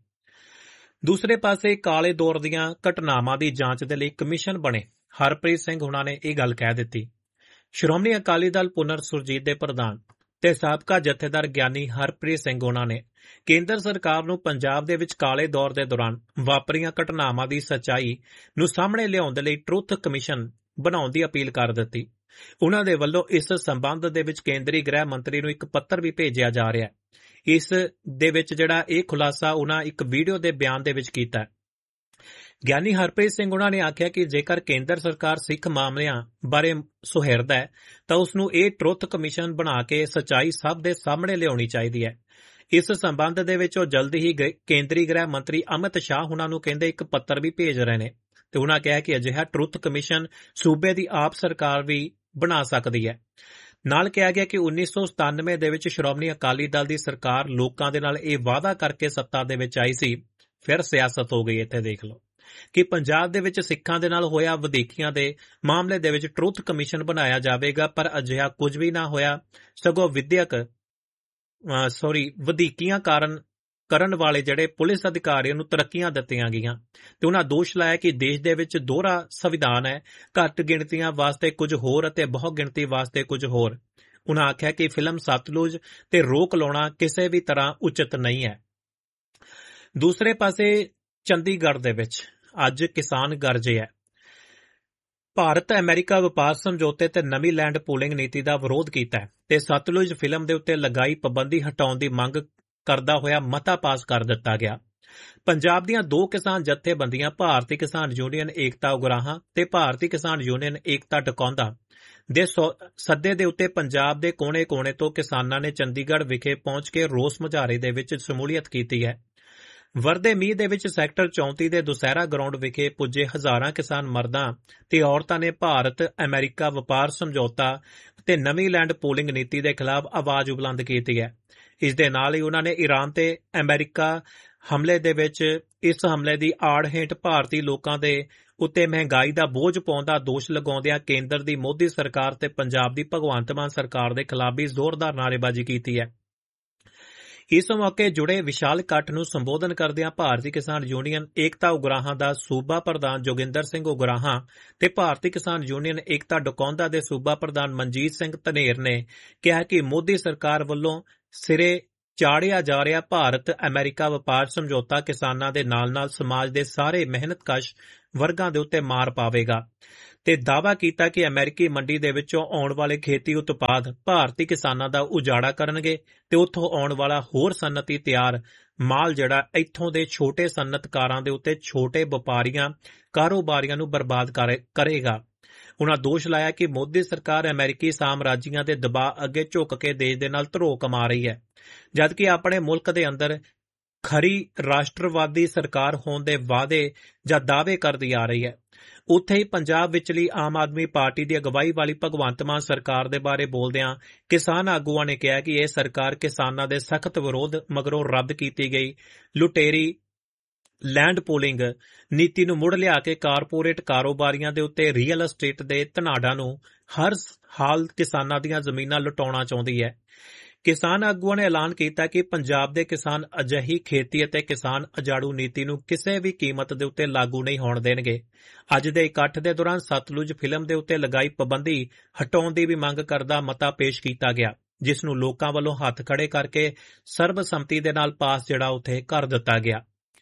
S2: ਦੂਸਰੇ ਪਾਸੇ ਕਾਲੇ ਦੌਰ ਦੀਆਂ ਘਟਨਾਵਾਂ ਦੀ ਜਾਂਚ ਦੇ ਲਈ ਕਮਿਸ਼ਨ ਬਣੇ ਹਰਪ੍ਰੀਤ ਸਿੰਘ ਹੁਣਾਂ ਨੇ ਇਹ ਗੱਲ ਕਹਿ ਦਿੱਤੀ। ਸ਼੍ਰੋਮਣੀ ਅਕਾਲੀ ਦਲ ਪੁਨਰ ਸੁਰਜੀਤ ਦੇ ਪ੍ਰਧਾਨ ਤੇ ਸਾਬਕਾ ਜਥੇਦਾਰ ਗਿਆਨੀ ਹਰਪ੍ਰੀਤ ਸਿੰਘ ਹੋਣਾ ਨੇ ਕੇਂਦਰ ਸਰਕਾਰ ਨੂੰ ਪੰਜਾਬ ਦੇ ਵਿੱਚ ਕਾਲੇ ਦੌਰ ਦੇ ਦੌਰਾਨ ਵਾਪਰੀਆਂ ਘਟਨਾਵਾਂ ਦੀ ਸੱਚਾਈ ਨੂੰ ਸਾਹਮਣੇ ਲਿਆਉਣ ਦੇ ਲਈ ਟਰੁੱਥ ਕਮਿਸ਼ਨ ਬਣਾਉਣ ਦੀ ਅਪੀਲ ਕਰ ਦਿੱਤੀ। ਉਹਨਾਂ ਦੇ ਵੱਲੋਂ ਇਸ ਸੰਬੰਧ ਦੇ ਵਿੱਚ ਕੇਂਦਰੀ ਗ੍ਰਹਿ ਮੰਤਰੀ ਨੂੰ ਇੱਕ ਪੱਤਰ ਵੀ ਭੇਜਿਆ ਜਾ ਰਿਹਾ ਹੈ। ਇਸ ਦੇ ਵਿੱਚ ਜਿਹੜਾ ਇਹ ਖੁਲਾਸਾ ਉਹਨਾਂ ਇੱਕ ਵੀਡੀਓ ਦੇ ਬਿਆਨ ਦੇ ਵਿੱਚ ਕੀਤਾ। ਗਿਆਨੀ ਹਰਪ੍ਰੀਤ ਸਿੰਘ ਉਹਨਾਂ ਨੇ ਆਖਿਆ ਕਿ ਜੇਕਰ ਕੇਂਦਰ ਸਰਕਾਰ ਸਿੱਖ ਮਾਮਲਿਆਂ ਬਾਰੇ ਸੁਹਿਰਦ ਹੈ ਤਾਂ ਉਸ ਨੂੰ ਇਹ ਟਰੁੱਥ ਕਮਿਸ਼ਨ ਬਣਾ ਕੇ ਸੱਚਾਈ ਸਭ ਦੇ ਸਾਹਮਣੇ ਲਿਆਉਣੀ ਚਾਹੀਦੀ ਹੈ। ਇਸ ਸੰਬੰਧ ਦੇ ਵਿੱਚ ਉਹ ਜਲਦੀ ਹੀ ਕੇਂਦਰੀ ਗ੍ਰਹਿ ਮੰਤਰੀ ਅਮਿਤ ਸ਼ਾਹ ਉਹਨਾਂ ਨੂੰ ਕਹਿੰਦੇ ਇੱਕ ਪੱਤਰ ਵੀ ਭੇਜ ਰਹੇ ਨੇ ਤੇ ਉਹਨਾਂ ਕਿਹਾ ਕਿ ਅਜਿਹਾ ਟਰੁੱਥ ਕਮਿਸ਼ਨ ਸੂਬੇ ਦੀ ਆਪ ਸਰਕਾਰ ਵੀ ਬਣਾ ਸਕਦੀ ਹੈ। ਨਾਲ ਕਿਹਾ ਗਿਆ ਕਿ ਉੱਨੀ ਸੌ ਸਤਾਨਵੇਂ ਦੇ ਵਿੱਚ ਸ਼੍ਰੋਮਣੀ ਅਕਾਲੀ ਦਲ ਦੀ ਸਰਕਾਰ ਲੋਕਾਂ ਦੇ ਨਾਲ ਇਹ ਵਾਅਦਾ ਕਰਕੇ ਸੱਤਾ ਦੇ ਵਿੱਚ ਆਈ ਸੀ, ਫਿਰ ਸਿਆਸਤ ਹੋ ਗਈ। ਇੱਥੇ ਦੇਖ ਲਓ ਕਿ ਪੰਜਾਬ ਦੇ ਵਿੱਚ ਸਿੱਖਾਂ ਦੇ ਨਾਲ ਹੋਇਆ ਵਧੀਕੀਆਂ ਦੇ ਮਾਮਲੇ ਦੇ ਵਿੱਚ ਟਰੁੱਥ ਕਮਿਸ਼ਨ ਬਣਾਇਆ ਜਾਵੇਗਾ, ਪਰ ਅਜਿਹਾ ਕੁਝ ਵੀ ਨਾ ਹੋਇਆ। ਸਗੋਂ ਵਿਦਿਅਕ ਸੌਰੀ ਵਧੀਕੀਆਂ ਕਾਰਨ ਕਰਨ ਵਾਲੇ ਜਿਹੜੇ ਪੁਲਿਸ ਅਧਿਕਾਰੀਆਂ ਨੂੰ ਤਰੱਕੀਆਂ ਦਿੱਤੀਆਂ ਗਈਆਂ ਤੇ ਉਹਨਾਂ ਦੋਸ਼ ਲਾਇਆ ਕਿ ਦੇਸ਼ ਦੇ ਵਿੱਚ ਦੋਹਰਾ ਸੰਵਿਧਾਨ ਹੈ, ਘੱਟ ਗਿਣਤੀਆਂ ਵਾਸਤੇ ਕੁਝ ਹੋਰ ਅਤੇ ਬਹੁ ਗਿਣਤੀ ਵਾਸਤੇ ਕੁਝ ਹੋਰ। ਉਹਨਾਂ ਆਖਿਆ ਕਿ ਫਿਲਮ ਸਤਲੁਜ ਤੇ ਰੋਕ ਲਾਉਣਾ ਕਿਸੇ ਵੀ ਤਰ੍ਹਾਂ ਉਚਿਤ ਨਹੀਂ ਹੈ। ਦੂਸਰੇ ਪਾਸੇ ਚੰਡੀਗੜ੍ਹ ਦੇ ਵਿੱਚ ਅੱਜ ਕਿਸਾਨ ਗਰਜੇ ਹੈ। ਭਾਰਤ ਅਮਰੀਕਾ ਵਪਾਰ ਸਮਝੌਤੇ ਤੇ ਨਵੀਂ ਲੈਂਡ ਪੂਲਿੰਗ ਨੀਤੀ ਦਾ ਵਿਰੋਧ ਕੀਤਾ ਹੈ ਤੇ ਸਤਲੁਜ ਫਿਲਮ ਦੇ ਉੱਤੇ ਲਗਾਈ ਪਾਬੰਦੀ ਹਟਾਉਣ ਦੀ ਮੰਗ ਕਰਦਾ ਹੋਇਆ ਮਤਾ ਪਾਸ ਕਰ ਦਿੱਤਾ ਗਿਆ। ਪੰਜਾਬ ਦੀਆਂ ਦੋ ਕਿਸਾਨ ਜਥੇਬੰਦੀਆਂ ਭਾਰਤੀ ਕਿਸਾਨ ਯੂਨੀਅਨ ਏਕਤਾ ਉਗਰਾਹਾਂ ਤੇ ਭਾਰਤੀ ਕਿਸਾਨ ਯੂਨੀਅਨ ਏਕਤਾ ਡਕੌਂਦਾ ਦੇ ਸੱਦੇ ਦੇ ਉੱਤੇ ਪੰਜਾਬ ਦੇ ਕੋਨੇ-ਕੋਨੇ ਤੋਂ ਕਿਸਾਨਾਂ ਨੇ ਚੰਡੀਗੜ੍ਹ ਵਿਖੇ ਪਹੁੰਚ ਕੇ ਰੋਸ ਮੁਜ਼ਾਹਰੇ ਦੇ ਵਿੱਚ ਸ਼ਮੂਲੀਅਤ ਕੀਤੀ ਹੈ। ਵਰਦੇ ਮੀਂਹ ਦੇ ਵਿੱਚ ਸੈਕਟਰ ਚੌਂਤੀ ਦੇ ਦੁਸਹਿਰਾ ਗਰਾਊਂਡ ਵਿਖੇ ਪੁੱਜੇ ਹਜ਼ਾਰਾਂ ਕਿਸਾਨ ਮਰਦਾਂ ਤੇ ਔਰਤਾਂ ਨੇ ਭਾਰਤ ਅਮਰੀਕਾ ਵਪਾਰ ਸਮਝੌਤਾ ਤੇ ਨਵੀਂ ਲੈਂਡ ਪੂਲਿੰਗ ਨੀਤੀ ਦੇ ਖਿਲਾਫ ਆਵਾਜ਼ ਬੁਲੰਦ ਕੀਤੀ ਹੈ। ਇਸ ਦੇ ਨਾਲ ਹੀ ਉਹਨਾਂ ਨੇ ਈਰਾਨ ਤੇ ਅਮਰੀਕਾ ਹਮਲੇ ਦੇ ਵਿੱਚ ਇਸ ਹਮਲੇ ਦੀ ਆੜ ਹੇਠ ਭਾਰਤੀ ਲੋਕਾਂ ਦੇ ਉੱਤੇ ਮਹਿੰਗਾਈ ਦਾ ਬੋਝ ਪਾਉਣ ਦਾ ਦੋਸ਼ ਲਗਾਉਂਦਿਆਂ ਕੇਂਦਰ ਦੀ ਮੋਦੀ ਸਰਕਾਰ ਤੇ ਪੰਜਾਬ ਦੀ ਭਗਵੰਤ ਮਾਨ ਸਰਕਾਰ ਦੇ ਖਿਲਾਫ ਵੀ ਜ਼ੋਰਦਾਰ ਨਾਅਰੇਬਾਜ਼ੀ ਕੀਤੀ ਹੈ। ਇਸ ਮੌਕੇ ਜੁੜੇ ਵਿਸ਼ਾਲ ਇਕੱਠ ਨੂੰ ਸੰਬੋਧਨ ਕਰਦਿਆਂ ਭਾਰਤੀ ਕਿਸਾਨ ਯੂਨੀਅਨ ਏਕਤਾ ਉਗਰਾਹਾਂ ਦਾ ਸੂਬਾ ਪ੍ਰਧਾਨ ਜੋਗਿੰਦਰ ਸਿੰਘ ਉਗਰਾਹਾਂ ਤੇ ਭਾਰਤੀ ਕਿਸਾਨ ਯੂਨੀਅਨ ਏਕਤਾ ਡਕੌਂਦਾ ਦੇ ਸੂਬਾ ਪ੍ਰਧਾਨ ਮਨਜੀਤ ਸਿੰਘ ਧਨੇਰ ਨੇ ਕਿਹਾ ਕਿ ਮੋਦੀ ਸਰਕਾਰ ਵੱਲੋਂ ਸਿਰੇ ਚਾੜਿਆ ਜਾ ਰਿਹਾ ਭਾਰਤ ਅਮਰੀਕਾ ਵਪਾਰ ਸਮਝੌਤਾ ਕਿਸਾਨਾਂ ਦੇ ਨਾਲ-ਨਾਲ ਸਮਾਜ ਦੇ ਸਾਰੇ ਮਿਹਨਤਕਸ਼ ਵਰਗਾਂ ਦੇ ਉੱਤੇ ਮਾਰ ਪਾਵੇਗਾ ਤੇ ਦਾਅਵਾ ਕੀਤਾ ਕਿ ਅਮਰੀਕੀ ਮੰਡੀ ਦੇ ਵਿੱਚੋਂ ਆਉਣ ਵਾਲੇ ਖੇਤੀ ਉਤਪਾਦ ਭਾਰਤੀ ਕਿਸਾਨਾਂ ਦਾ ਉਜਾੜਾ ਕਰਨਗੇ ਤੇ ਉੱਥੋਂ ਆਉਣ ਵਾਲਾ ਹੋਰ ਸਨਅਤੀ ਤਿਆਰ ਮਾਲ ਜਿਹੜਾ ਇੱਥੋਂ ਦੇ ਛੋਟੇ ਸਨਅਤਕਾਰਾਂ ਦੇ ਉੱਤੇ ਛੋਟੇ ਵਪਾਰੀਆਂ ਕਾਰੋਬਾਰੀਆਂ ਨੂੰ ਬਰਬਾਦ ਕਰੇਗਾ। ਉਨ੍ਹਾਂ ਦੋਸ਼ ਲਾਇਆ ਕਿ ਮੋਦੀ ਸਰਕਾਰ ਅਮਰੀਕੀ ਸਾਮਰਾਜੀਆਂ ਦੇ ਦਬਾਅ ਅੱਗੇ ਝੁੱਕ ਕੇ ਦੇਸ਼ ਦੇ ਨਾਲ ਧਰੋਹ ਕਮਾ ਰਹੀ ਹੈ, ਜਦਕਿ ਆਪਣੇ ਮੁਲਕ ਦੇ ਅੰਦਰ ਖਰੀ ਰਾਸ਼ਟਰਵਾਦੀ ਸਰਕਾਰ ਹੋਣ ਦੇ ਵਾਅਦੇ ਜਾਂ ਦਾਅਵੇ ਕਰਦੀ ਆ ਰਹੀ ਹੈ। ਉੱਥੇ ਹੀ ਪੰਜਾਬ ਵਿਚਲੀ ਆਮ ਆਦਮੀ ਪਾਰਟੀ ਦੀ ਅਗਵਾਈ ਵਾਲੀ ਭਗਵੰਤ ਮਾਨ ਸਰਕਾਰ ਦੇ ਬਾਰੇ ਬੋਲਦਿਆਂ ਕਿਸਾਨ ਆਗੂਆਂ ਨੇ ਕਿਹਾ ਕਿ ਇਹ ਸਰਕਾਰ ਕਿਸਾਨਾਂ ਦੇ ਸਖਤ ਵਿਰੋਧ ਮਗਰੋਂ ਰੱਦ ਕੀਤੀ ਗਈ ਲੁਟੇਰੀ ਲੈਂਡ ਪੂਲਿੰਗ ਨੀਤੀ ਨੂੰ ਮੁੜ ਲਿਆ ਕੇ ਕਾਰਪੋਰੇਟ ਕਾਰੋਬਾਰੀਆਂ ਦੇ ਉੱਤੇ ਰੀਅਲ ਅਸਟੇਟ ਦੇ ਧਨਾੜਾਂ ਨੂੰ ਹਰ ਹਾਲ ਕਿਸਾਨਾਂ ਦੀਆਂ ਜ਼ਮੀਨਾਂ ਲੁਟਾਉਣਾ ਚਾਹੁੰਦੀ ਹੈ। ਕਿਸਾਨ ਆਗੂਆਂ ਨੇ ਐਲਾਨ ਕੀਤਾ ਕਿ ਪੰਜਾਬ ਦੇ ਕਿਸਾਨ ਅਜਿਹੀ ਖੇਤੀ ਅਤੇ ਕਿਸਾਨ ਅਜਾੜੂ ਨੀਤੀ ਨੂੰ ਕਿਸੇ ਵੀ ਕੀਮਤ ਦੇ ਉੱਤੇ ਲਾਗੂ ਨਹੀਂ ਹੋਣ ਦੇਣਗੇ। ਅੱਜ ਦੇ ਇਕੱਠ ਦੇ ਦੌਰਾਨ ਸਤਲੁਜ ਫਿਲਮ ਦੇ ਉੱਤੇ ਲਗਾਈ ਪਾਬੰਦੀ ਹਟਾਉਣ ਦੀ ਵੀ ਮੰਗ ਕਰਦਾ ਮਤਾ ਪੇਸ਼ ਕੀਤਾ ਗਿਆ, ਜਿਸ ਨੂੰ ਲੋਕਾਂ ਵੱਲੋਂ ਹੱਥ ਖੜੇ ਕਰਕੇ ਸਰਬਸੰਮਤੀ ਦੇ ਨਾਲ ਪਾਸ ਜਿਹੜਾ ਉੱਥੇ ਕਰ ਦਿੱਤਾ ਗਿਆ।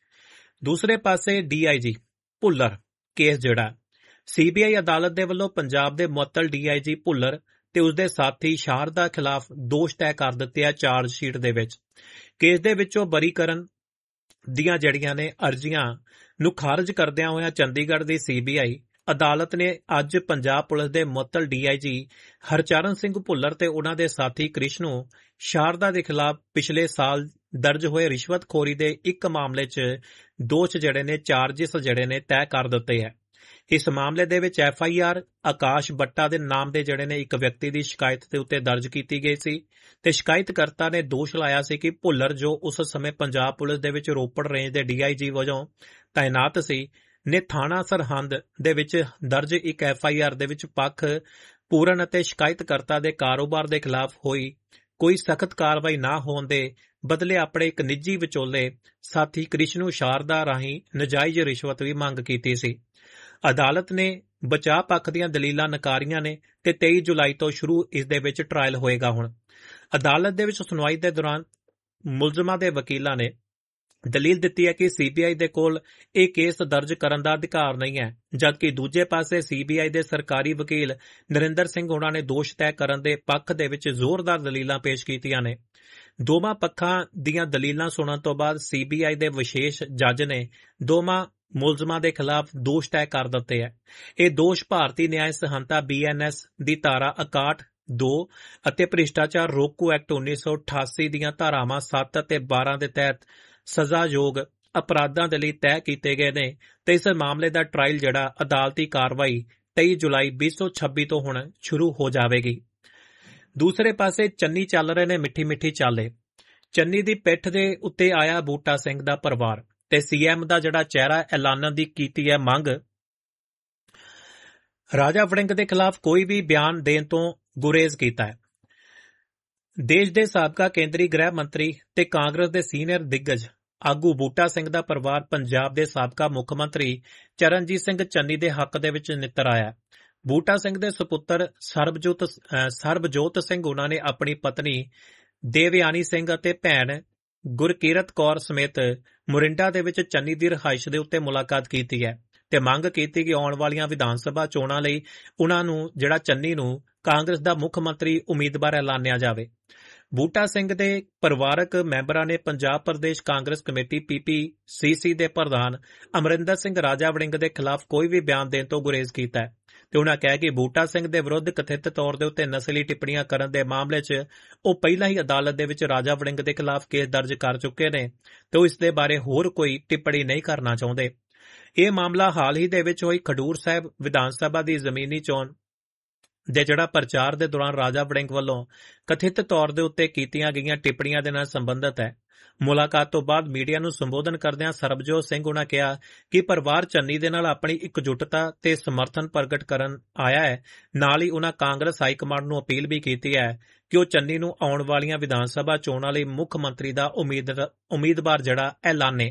S2: ਦੂਸਰੇ ਪਾਸੇ ਡੀ ਆਈ ਜੀ ਭੁੱਲਰ ਕੇਸ ਜਿਹੜਾ ਸੀਬੀਆਈ ਅਦਾਲਤ ਦੇ ਵੱਲੋਂ ਪੰਜਾਬ ਦੇ ਮੁਅੱਤਲ ਡੀ ਆਈ ਜੀ ਭੁੱਲਰ ਤੇ ਉਸਦੇ ਸਾਥੀ ਸ਼ਾਰਦਾ ਖਿਲਾਫ ਦੋਸ਼ ਤੈਅ ਕਰ ਦਿੱਤੇ ਆ ਚਾਰਜ ਸ਼ੀਟ ਦੇ ਵਿੱਚ। ਕੇਸ ਦੇ ਵਿੱਚੋਂ ਬਰੀ ਕਰਨ ਦੀਆਂ ਜੜੀਆਂ ਨੇ ਅਰਜ਼ੀਆਂ ਨੂੰ ਖਾਰਜ ਕਰਦਿਆਂ ਹੋਇਆਂ ਚੰਡੀਗੜ੍ਹ ਦੀ ਸੀਬੀਆਈ ਅਦਾਲਤ ਨੇ ਅੱਜ ਪੰਜਾਬ ਪੁਲਿਸ ਦੇ ਮੁਅੱਤਲ ਡੀ ਆਈ ਜੀ ਹਰਚਰਨ ਸਿੰਘ ਭੁੱਲਰ ਤੇ ਉਨ੍ਹਾਂ ਦੇ ਸਾਥੀ ਕ੍ਰਿਸ਼ਨੂ ਸ਼ਾਰਦਾ ਦੇ ਖਿਲਾਫ ਪਿਛਲੇ ਸਾਲ ਦਰਜ ਹੋਏ ਰਿਸ਼ਵਤਖੋਰੀ ਦੇ ਇੱਕ ਮਾਮਲੇ 'ਚ ਦੋਸ਼ ਜਿਹੜੇ ਨੇ ਚਾਰਜਿਸ ਜਿਹੜੇ ਨੇ ਤੈਅ ਕਰ ਦਿੱਤੇ ਹੈ। ਇਸ ਮਾਮਲੇ ਦੇ ਵਿੱਚ ਐਫ ਆਈ ਆਰ ਆਕਾਸ਼ ਬੱਟਾ ਦੇ ਨਾਮ ਦੇ ਜਿਹੜੇ ਨੇ ਇੱਕ ਵਿਅਕਤੀ ਦੀ ਸ਼ਿਕਾਇਤ ਦੇ ਉੱਤੇ ਦਰਜ ਕੀਤੀ ਗਈ ਸੀ ਤੇ ਸ਼ਿਕਾਇਤਕਰਤਾ ਨੇ ਦੋਸ਼ ਲਾਇਆ ਸੀ ਕਿ ਭੁੱਲਰ ਜੋ ਉਸ ਸਮੇਂ ਪੰਜਾਬ ਪੁਲਿਸ ਦੇ ਵਿੱਚ ਰੋਪੜ ਰੇਂਜ ਦੇ ਡੀ ਆਈ ਜੀ ਵਜੋਂ ਤਾਇਨਾਤ ਸੀ ਨੇ ਥਾਣਾ ਸਰਹੰਦ ਦੇ ਵਿੱਚ ਦਰਜ ਇੱਕ ਐਫ ਆਈ ਆਰ ਦੇ ਵਿੱਚ ਪੱਖ ਪੂਰਨ ਅਤੇ ਸ਼ਿਕਾਇਤਕਰਤਾ ਦੇ ਕਾਰੋਬਾਰ ਦੇ ਖਿਲਾਫ ਹੋਈ ਕੋਈ ਸਖਤ ਕਾਰਵਾਈ ਨਾ ਹੋਣ ਦੇ ਬਦਲੇ ਆਪਣੇ ਇੱਕ ਨਿੱਜੀ ਵਿਚੋਲੇ ਸਾਥੀ ਕ੍ਰਿਸ਼ਨੂ ਸ਼ਾਰਦਾ ਰਾਹੀਂ ਨਜਾਇਜ਼ ਰਿਸ਼ਵਤ ਵੀ ਮੰਗ ਕੀਤੀ ਸੀ। ਅਦਾਲਤ ਨੇ ਬਚਾਅ ਪੱਖ ਦੀਆਂ ਦਲੀਲਾਂ ਨਕਾਰੀਆਂ ਨੇ ਤੇ ਤੇਈ ਜੁਲਾਈ ਤੋਂ ਸ਼ੁਰੂ ਇਸ ਦੇ ਵਿੱਚ ਟਰਾਇਲ ਹੋਏਗਾ। ਹੁਣ ਅਦਾਲਤ ਦੇ ਵਿੱਚ ਸੁਣਵਾਈ ਦੇ ਦੌਰਾਨ ਮੁਲਜ਼ਮਾਂ ਦੇ ਵਕੀਲਾਂ ਨੇ ਦਲੀਲ ਦਿੱਤੀ ਹੈ ਕਿ ਸੀਬੀਆਈ ਦੇ ਕੋਲ ਇਹ ਕੇਸ ਦਰਜ ਕਰਨ ਦਾ ਅਧਿਕਾਰ ਨਹੀਂ ਹੈ, ਜਦਕਿ ਦੂਜੇ ਪਾਸੇ ਸੀਬੀਆਈ ਦੇ ਸਰਕਾਰੀ ਵਕੀਲ ਨਰਿੰਦਰ ਸਿੰਘ ਹੋਣਾ ਨੇ ਦੋਸ਼ ਤੈਅ ਕਰਨ ਦੇ ਪੱਖ ਦੇ ਵਿੱਚ ਜ਼ੋਰਦਾਰ ਦਲੀਲਾਂ ਪੇਸ਼ ਕੀਤੀਆਂ ਨੇ। ਦੋਵਾਂ ਪੱਖਾਂ ਦੀਆਂ ਦਲੀਲਾਂ ਸੁਣਨ ਤੋਂ ਬਾਅਦ ਸੀਬੀਆਈ ਦੇ ਵਿਸ਼ੇਸ਼ ਜੱਜ ਨੇ ਦੋਵਾਂ ਮੁਲਜ਼ਮਾਂ ਦੇ ਖਿਲਾਫ ਦੋਸ਼ ਤੈਅ ਕਰ ਦਿੱਤੇ ਹੈ। ਇਹ ਦੋਸ਼ ਭਾਰਤੀ ਨਿਆਂ ਸੰਹਿਤਾ ਬੀ ਐਨ ਐਸ ਦੀ ਧਾਰਾ ਇਕਾਹਠ ਦੋ ਅਤੇ ਭ੍ਰਿਸ਼ਟਾਚਾਰ ਰੋਕੂ ਐਕਟ ਉੱਨੀ ਸੌ ਅਠਾਸੀ ਦੀਆਂ ਧਾਰਾਵਾਂ ਸੱਤ ਅਤੇ ਬਾਰਾਂ ਦੇ ਤਹਿਤ ਸਜ਼ਾਯੋਗ ਅਪਰਾਧਾਂ ਦੇ ਲਈ ਤੈਅ ਕੀਤੇ ਗਏ ਨੇ ਤੇ ਇਸ ਮਾਮਲੇ ਦਾ ਟਰਾਇਲ ਜਿਹੜਾ ਅਦਾਲਤੀ ਕਾਰਵਾਈ ਤੇਈ ਜੁਲਾਈ ਵੀਹ ਸੌ ਛੱਬੀ ਤੋਂ ਹੁਣ ਸ਼ੁਰੂ ਹੋ ਜਾਵੇਗੀ। ਦੂਸਰੇ ਪਾਸੇ ਚੰਨੀ ਚੱਲ ਰਹੇ ਨੇ ਮਿੱਠੀ ਮਿੱਠੀ ਚਾਲੇ। ਚੰਨੀ ਦੀ ਪਿੱਠ ਦੇ ਉੱਤੇ ਆਇਆ ਬੂਟਾ ਸਿੰਘ ਦਾ ਪਰਿਵਾਰ ਤੇ ਸੀ ਐਮ ਦਾ ਜਿਹੜਾ ਚਿਹਰਾ ਐਲਾਨਣ ਦੀ ਕੀਤੀ ਹੈ ਮੰਗ। ਰਾਜਾ ਵੜਿੰਗ ਦੇ ਖਿਲਾਫ ਕੋਈ ਵੀ ਬਿਆਨ ਦੇਣ ਤੋਂ ਗੁਰੇਜ਼ ਕੀਤਾ ਹੈ। ਦੇਸ਼ ਦੇ ਸਾਬਕਾ ਕੇਂਦਰੀ ਗ੍ਰਹਿ ਮੰਤਰੀ ਤੇ ਕਾਂਗਰਸ ਦੇ ਸੀਨੀਅਰ ਦਿੱਗਜ ਆਗੂ ਬੂਟਾ ਸਿੰਘ ਦਾ ਪਰਿਵਾਰ ਪੰਜਾਬ ਦੇ ਸਾਬਕਾ ਮੁੱਖ ਮੰਤਰੀ ਚਰਨਜੀਤ ਸਿੰਘ ਚੰਨੀ ਦੇ ਹੱਕ ਦੇ ਵਿੱਚ ਨਿੱਤਰ ਆਇਆ। ਬੂਟਾ ਸਿੰਘ ਦੇ ਸੁਪੁੱਤਰ ਸਰਬਜੋਤ ਅਹ ਸਰਬਜੋਤ ਸਿੰਘ ਉਹਨਾਂ ਨੇ ਆਪਣੀ ਪਤਨੀ ਦੇਵਯਾਨੀ ਸਿੰਘ ਅਤੇ ਭੈਣ ਗੁਰਕੀਰਤ ਕੌਰ ਸਮੇਤ ਮੋਰਿੰਡਾ ਦੇ ਵਿੱਚ ਚੰਨੀ ਦੀ ਰਿਹਾਇਸ਼ ਦੇ ਉੱਤੇ ਮੁਲਾਕਾਤ ਕੀਤੀ ਹੈ ਤੇ ਮੰਗ ਕੀਤੀ ਕਿ ਆਉਣ ਵਾਲੀਆਂ ਵਿਧਾਨ ਸਭਾ ਚੋਣਾਂ ਲਈ ਉਹਨਾਂ ਨੂੰ ਜਿਹੜਾ ਚੰਨੀ ਨੂੰ ਕਾਂਗਰਸ ਦਾ ਮੁੱਖ ਮੰਤਰੀ ਉਮੀਦਵਾਰ ਐਲਾਨਿਆ ਜਾਵੇ। ਬੂਟਾ ਸਿੰਘ ਦੇ ਪਰਿਵਾਰਕ ਮੈਂਬਰਾਂ ਨੇ ਪੰਜਾਬ ਪ੍ਰਦੇਸ਼ ਕਾਂਗਰਸ ਕਮੇਟੀ ਪੀ ਪੀ ਸੀ ਸੀ ਦੇ ਪ੍ਰਧਾਨ ਅਮਰਿੰਦਰ ਸਿੰਘ ਰਾਜਾ ਵੜਿੰਗ ਦੇ ਖਿਲਾਫ ਕੋਈ ਵੀ ਬਿਆਨ ਦੇਣ ਤੋਂ ਗੁਰੇਜ਼ ਕੀਤਾ ਹੈ ਤੇ ਉਹਨਾਂ ਕਿਹਾ ਕਿ ਬੂਟਾ ਸਿੰਘ ਦੇ ਵਿਰੁੱਧ ਕਥਿਤ ਤੌਰ ਦੇ ਉੱਤੇ ਨਸਲੀ ਟਿੱਪਣੀਆਂ ਕਰਨ ਦੇ ਮਾਮਲੇ 'ਚ ਉਹ ਪਹਿਲਾਂ ਹੀ ਅਦਾਲਤ ਦੇ ਵਿੱਚ ਰਾਜਾ ਵੜਿੰਗ ਦੇ ਖਿਲਾਫ ਕੇਸ ਦਰਜ ਕਰ ਚੁੱਕੇ ਨੇ ਤੇ ਉਹ ਇਸ ਦੇ ਬਾਰੇ ਹੋਰ ਕੋਈ ਟਿੱਪਣੀ ਨਹੀਂ ਕਰਨਾ ਚਾਹੁੰਦੇ। ਇਹ ਮਾਮਲਾ ਹਾਲ ਹੀ ਦੇ ਵਿੱਚ ਹੋਈ ਖਡੂਰ ਸਾਹਿਬ ਵਿਧਾਨ ਸਭਾ ਦੀ ਜ਼ਮੀਨੀ ਚੋਣ ਦੇ ਜਿਹੜਾ ਪ੍ਰਚਾਰ ਦੇ ਦੌਰਾਨ ਰਾਜਾ ਵੜਿੰਗ ਵੱਲੋਂ ਕਥਿਤ ਤੌਰ ਦੇ ਉੱਤੇ ਕੀਤੀਆਂ ਗਈਆਂ ਟਿੱਪਣੀਆਂ ਦੇ ਨਾਲ ਸੰਬੰਧਿਤ ਹੈ। ਮੁਲਾਕਾਤ ਤੋਂ ਬਾਅਦ ਮੀਡੀਆ ਨੂੰ ਸੰਬੋਧਨ ਕਰਦਿਆਂ ਸਰਬਜੋਤ ਸਿੰਘ ਉਹਨਾਂ ਕਿਹਾ ਕਿ ਪਰਿਵਾਰ ਚੰਨੀ ਦੇ ਨਾਲ ਆਪਣੀ ਇਕਜੁੱਟਤਾ ਤੇ ਸਮਰਥਨ ਪ੍ਰਗਟ ਕਰਨ ਆਇਆ ਹੈ। ਨਾਲ ਹੀ ਉਹਨਾਂ ਕਾਂਗਰਸ ਹਾਈ ਕਮਾਂਡ ਨੂੰ ਅਪੀਲ ਵੀ ਕੀਤੀ ਹੈ ਕਿ ਉਹ ਚੰਨੀ ਨੂੰ ਆਉਣ ਵਾਲੀਆਂ ਵਿਧਾਨ ਸਭਾ ਚੋਣਾਂ ਲਈ ਮੁੱਖ ਮੰਤਰੀ ਦਾ ਉਮੀਦਵਾਰ ਜਿਹੜਾ ਐਲਾਨੇ।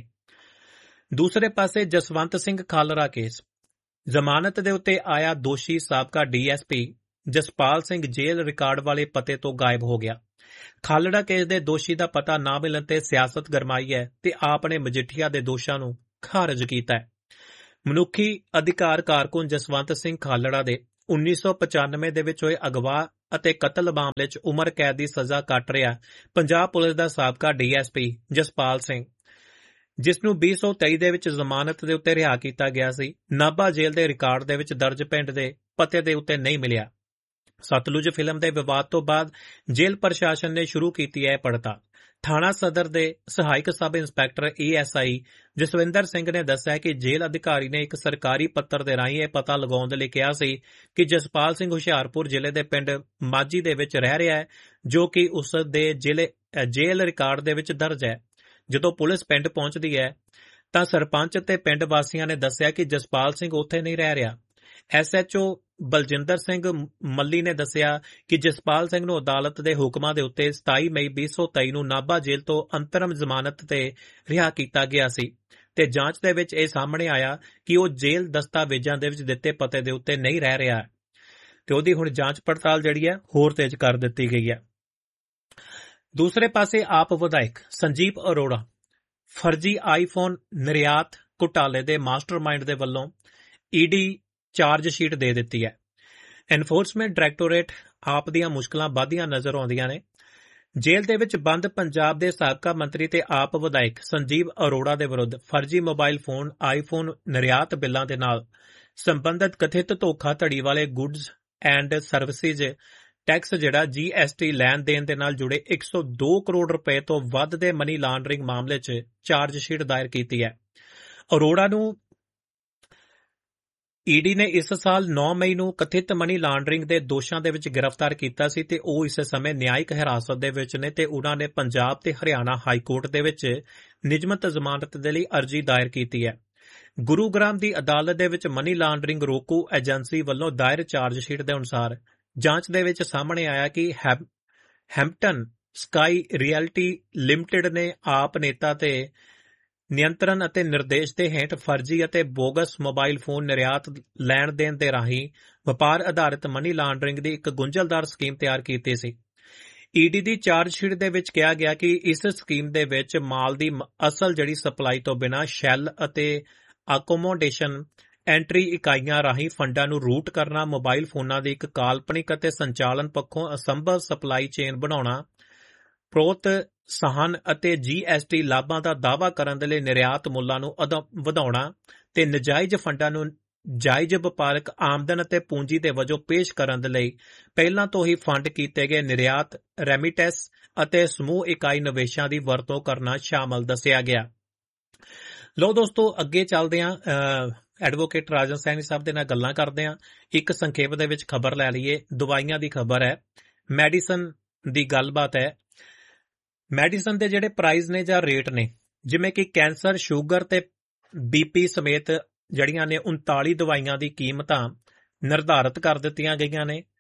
S2: ਦੂਸਰੇ ਪਾਸੇ ਜਸਵੰਤ ਸਿੰਘ ਖਾਲੜਾ ਕੇਸ ਜ਼ਮਾਨਤ ਦੇ ਉੱਤੇ ਆਇਆ ਦੋਸ਼ੀ ਸਾਬਕਾ D S P Jaspal Singh ਜੇਲ੍ਹ ਰਿਕਾਰਡ ਵਾਲੇ ਪਤੇ ਤੋਂ ਗਾਇਬ ਹੋ ਗਿਆ। ਖਾਲੜਾ ਕੇਸ ਦੇ ਦੋਸ਼ੀ ਦਾ ਪਤਾ ਨਾ ਮਿਲਣ ਤੇ ਸਿਆਸਤ ਗਰਮਾਈ ਹੈ ਤੇ ਆਪ ਨੇ ਮਜੀਠੀਆ ਦੇ ਦੋਸ਼ਾਂ ਨੂੰ ਖਾਰਜ ਕੀਤਾ ਹੈ। ਮਨੁੱਖੀ ਅਧਿਕਾਰ ਕਾਰਕੁਨ ਜਸਵੰਤ ਸਿੰਘ ਖਾਲੜਾ ਦੇ ਉੱਨੀ ਸੌ ਪਚਾਨਵੇਂ ਦੇ ਵਿੱਚ ਹੋਏ ਅਗਵਾ ਅਤੇ ਕਤਲ ਮਾਮਲੇ 'ਚ ਉਮਰ ਕੈਦ ਦੀ ਸਜ਼ਾ ਕੱਟ ਰਿਹਾ ਪੰਜਾਬ ਪੁਲਿਸ ਦਾ ਸਾਬਕਾ D S P Jaspal Singh, ਜਿਸ ਨੂੰ ਵੀਹ ਸੌ ਤੇਈ ਦੇ ਵਿੱਚ ਜ਼ਮਾਨਤ ਦੇ ਉੱਤੇ ਰਿਹਾ ਕੀਤਾ ਗਿਆ ਸੀ, ਨਾਭਾ ਜੇਲ੍ਹ ਦੇ ਰਿਕਾਰਡ ਦੇ ਵਿੱਚ ਦਰਜ ਪਿੰਡ ਦੇ ਪਤੇ ਦੇ ਉੱਤੇ ਨਹੀਂ ਮਿਲਿਆ। ਸਤਲੁਜ ਫਿਲਮ ਦੇ ਵਿਵਾਦ ਤੋਂ ਬਾਅਦ ਜੇਲ੍ਹ ਪ੍ਰਸ਼ਾਸਨ ਨੇ ਸ਼ੁਰੂ ਕੀਤੀ ਹੈ ਪੜਤਾਲ। ਥਾਣਾ ਸਦਰ ਦੇ ਸਹਾਇਕ sub inspector A S I Jaswinder Singh ਨੇ ਦੱਸਿਆ ਕਿ ਜੇਲ੍ਹ ਅਧਿਕਾਰੀ ਨੇ ਇੱਕ ਸਰਕਾਰੀ ਪੱਤਰ ਦੇ ਰਾਹੀਂ ਇਹ ਪਤਾ ਲਗਾਉਣ ਦੇ ਲਈ ਕਿਹਾ ਸੀ ਕਿ ਜਸਪਾਲ ਸਿੰਘ ਹੁਸ਼ਿਆਰਪੁਰ ਜ਼ਿਲ੍ਹੇ ਦੇ ਪਿੰਡ ਮਾਝੀ ਦੇ ਵਿੱਚ ਰਹਿ ਰਿਹਾ ਹੈ, ਜੋ ਕਿ ਉਸ ਦੇ ਜ਼ਿਲ੍ਹੇ ਜੇਲ੍ਹ ਰਿਕਾਰਡ ਦੇ ਵਿੱਚ ਦਰਜ ਹੈ। ਜਦੋਂ ਪੁਲਿਸ ਪਿੰਡ ਪਹੁੰਚਦੀ ਹੈ ਤਾਂ ਸਰਪੰਚ ਤੇ ਪਿੰਡ ਵਾਸੀਆਂ ਨੇ ਦੱਸਿਆ ਕਿ ਜਸਪਾਲ ਸਿੰਘ ਉੱਥੇ ਨਹੀਂ ਰਹਿ ਰਿਹਾ। S H O Baljinder Singh ਮੱਲੀ ਨੇ ਦੱਸਿਆ ਕਿ ਜਸਪਾਲ ਸਿੰਘ ਨੂੰ ਅਦਾਲਤ ਦੇ ਹੁਕਮਾਂ ਦੇ ਉੱਤੇ ਸਤਾਈ ਮਈ ਵੀਹ ਸੌ ਤੇਈ ਨੂੰ ਨਾਭਾ ਜੇਲ੍ਹ ਤੋਂ ਅੰਤਰਮ ਜ਼ਮਾਨਤ ਤੇ ਰਿਹਾ ਕੀਤਾ ਗਿਆ ਸੀ ਤੇ ਜਾਂਚ ਦੇ ਵਿੱਚ ਇਹ ਸਾਹਮਣੇ ਆਇਆ ਕਿ ਉਹ ਜੇਲ੍ਹ ਦਸਤਾਵੇਜ਼ਾਂ ਦੇ ਵਿੱਚ ਦਿੱਤੇ ਪਤੇ ਦੇ ਉੱਤੇ ਨਹੀਂ ਰਹਿ ਰਿਹਾ ਤੇ ਉਹਦੀ ਹੁਣ ਜਾਂਚ ਪੜਤਾਲ ਜਿਹੜੀ ਹੈ ਹੋਰ ਤੇਜ਼ ਕਰ ਦਿੱਤੀ ਗਈ ਹੈ। ਦੂਸਰੇ ਪਾਸੇ ਆਪ ਵਿਧਾਇਕ ਸੰਜੀਵ ਅਰੋੜਾ ਫਰਜ਼ੀ ਆਈਫੋਨ ਨਿਰਯਾਤ ਘੁਟਾਲੇ ਦੇ ਮਾਸਟਰਮਾਈਂਡ ਦੇ ਵੱਲੋਂ ਈਡੀ ਚਾਰਜ ਸ਼ੀਟ ਦੇ ਦਿੱਤੀ ਹੈ। ਐਨਫੋਰਸਮੈਂਟ ਡਾਇਰੈਕਟੋਰੇਟ ਆਪ ਦੀਆਂ ਮੁਸ਼ਕਲਾਂ ਵਧਦੀਆਂ ਨਜ਼ਰ ਆਉਂਦੀਆਂ ਨੇ। ਜੇਲ੍ਹ ਦੇ ਵਿੱਚ ਬੰਦ ਪੰਜਾਬ ਦੇ ਸਾਬਕਾ ਮੰਤਰੀ ਤੇ ਆਪ ਵਿਧਾਇਕ ਸੰਜੀਵ ਅਰੋੜਾ ਦੇ ਵਿਰੁੱਧ ਫਰਜ਼ੀ ਮੋਬਾਈਲ ਫੋਨ ਆਈਫੋਨ ਨਿਰਯਾਤ ਬਿੱਲਾਂ ਦੇ ਨਾਲ ਸੰਬੰਧਿਤ ਕਥਿਤ ਧੋਖਾਧੜੀ ਵਾਲੇ ਗੁੱਡਸ ਐਂਡ ਸਰਵਿਸਿਜ਼ ਟੈਕਸ ਜਿਹੜਾ ਜੀ ਐਸ ਟੀ ਲੈਣ ਦੇਣ ਦੇ ਨਾਲ ਜੁੜੇ ਇੱਕ ਸੌ ਦੋ ਕਰੋੜ ਰੁਪਏ ਤੋਂ ਵੱਧ ਦੇ ਮਨੀ ਲਾਂਡਰਿੰਗ ਮਾਮਲੇ 'ਚ ਚਾਰਜ ਸ਼ੀਟ ਦਾਇਰ ਕੀਤੀ ਹੈ। ਅਰੋੜਾ ਨੂੰ ਈਡੀ ਨੇ ਇਸ ਸਾਲ ਨੌ ਮਈ ਨੂੰ ਕਥਿਤ ਮਨੀ ਲਾਂਡਰਿੰਗ ਦੇ ਦੋਸ਼ਾਂ ਦੇ ਵਿੱਚ ਗ੍ਰਿਫਤਾਰ ਕੀਤਾ ਸੀ ਤੇ ਉਹ ਇਸ ਸਮੇਂ ਨਿਆਇਕ ਹਿਰਾਸਤ ਦੇ ਵਿੱਚ ਨੇ ਤੇ ਉਹਨਾਂ ਨੇ ਪੰਜਾਬ ਤੇ ਹਰਿਆਣਾ ਹਾਈ ਕੋਰਟ ਦੇ ਵਿੱਚ ਨਿਯਮਤ ਜ਼ਮਾਨਤ ਦੇ ਲਈ ਅਰਜ਼ੀ ਦਾਇਰ ਕੀਤੀ ਹੈ। ਗੁਰੂਗ੍ਰਾਮ ਦੀ ਅਦਾਲਤ ਦੇ ਵਿੱਚ ਮਨੀ ਲਾਂਡਰਿੰਗ ਰੋਕੂ ਏਜੰਸੀ ਵੱਲੋਂ ਦਾਇਰ ਚਾਰਜ ਸ਼ੀਟ ਦੇ ਅਨੁਸਾਰ ਜਾਂਚ ਦੇ ਵਿੱਚ ਸਾਹਮਣੇ ਆਇਆ ਕਿ ਹੈਂਪਟਨ ਸਕਾਈ ਰਿਐਲਿਟੀ ਲਿਮਟਿਡ ਨੇ ਆਪ ਨੇਤਾ ਤੇ ਨਿਯੰਤਰਣ ਅਤੇ ਨਿਰਦੇਸ਼ ਦੇ ਹੇਠ ਫਰਜ਼ੀ ਅਤੇ ਬੋਗਸ ਮੋਬਾਈਲ ਫੋਨ ਨਿਰਯਾਤ ਲੈਣ ਦੇਣ ਦੇ ਰਾਹੀਂ ਵਪਾਰ ਆਧਾਰਿਤ ਮਨੀ ਲਾਂਡਰਿੰਗ ਦੀ ਇੱਕ ਗੁੰਝਲਦਾਰ ਸਕੀਮ ਤਿਆਰ ਕੀਤੀ ਸੀ। ਈਡੀ ਦੀ ਚਾਰਜ ਸ਼ੀਟ ਦੇ ਵਿੱਚ ਕਿਹਾ ਗਿਆ ਕਿ ਇਸ ਸਕੀਮ ਦੇ ਵਿੱਚ ਮਾਲ ਦੀ ਅਸਲ ਜਿਹੜੀ ਸਪਲਾਈ ਤੋਂ ਬਿਨਾਂ ਸ਼ੈੱਲ ਅਤੇ ਅਕੋਮੋਡੇਸ਼ਨ ਐਂਟਰੀ ਇਕਾਈਆਂ ਰਾਹੀਂ ਫੰਡਾਂ ਨੂੰ ਰੂਟ ਕਰਨਾ, ਮੋਬਾਈਲ ਫੋਨਾਂ ਦੀ ਇੱਕ ਕਾਲਪਨਿਕ ਅਤੇ ਸੰਚਾਲਨ ਪੱਖੋਂ ਅਸੰਭਵ ਸਪਲਾਈ ਚੇਨ ਬਣਾਉਣਾ, ਪ੍ਰੋਤਸਾਹਨ ਅਤੇ ਜੀ ਐਸ ਟੀ ਲਾਭਾਂ ਦਾ ਦਾਅਵਾ ਕਰਨ ਦੇ ਲਈ ਨਿਰਯਾਤ ਮੁੱਲਾਂ ਨੂੰ ਵਧਾਉਣਾ ਤੇ ਨਜਾਇਜ਼ ਫੰਡਾਂ ਨੂੰ ਜਾਇਜ਼ ਵਪਾਰਕ ਆਮਦਨ ਅਤੇ ਪੂੰਜੀ ਦੇ ਵਜੋਂ ਪੇਸ਼ ਕਰਨ ਦੇ ਲਈ ਪਹਿਲਾਂ ਤੋਂ ਹੀ ਫੰਡ ਕੀਤੇ ਗਏ ਨਿਰਯਾਤ ਰੈਮਿਟੈਂਸ ਅਤੇ ਸਮੂਹ ਇਕਾਈ ਨਿਵੇਸ਼ਾਂ ਦੀ ਵਰਤੋਂ ਕਰਨਾ ਸ਼ਾਮਲ ਦੱਸਿਆ ਗਿਆ। ਲੋ ਦੋਸਤੋ, ਅੱਗੇ ਚੱਲਦੇ ਹਾਂ, ਐਡਵੋਕੇਟ ਰਾਜਨ ਸੈਣੀ ਸਾਹਿਬ ਦੇ ਨਾਲ ਗੱਲਾਂ ਕਰਦੇ ਹਾਂ। ਇੱਕ ਸੰਖੇਪ ਦੇ ਵਿੱਚ ਖਬਰ ਲੈ ਲਈਏ। ਦਵਾਈਆਂ ਦੀ ਖਬਰ ਹੈ, ਮੈਡੀਸਨ ਦੀ ਗੱਲਬਾਤ ਹੈ। ਮੈਡੀਸਨ ਦੇ ਜਿਹੜੇ ਪ੍ਰਾਈਸ ਨੇ ਜਾਂ ਰੇਟ ਨੇ, ਜਿਵੇਂ ਕਿ ਕੈਂਸਰ, ਸ਼ੂਗਰ ਤੇ ਬੀਪੀ ਸਮੇਤ ਜਿਹੜੀਆਂ ਨੇ ਉਨਤਾਲੀ ਦਵਾਈਆਂ ਦੀ ਕੀਮਤਾਂ ਨਿਰਧਾਰਿਤ ਕਰ ਦਿੱਤੀਆਂ ਗਈਆਂ ਨੇ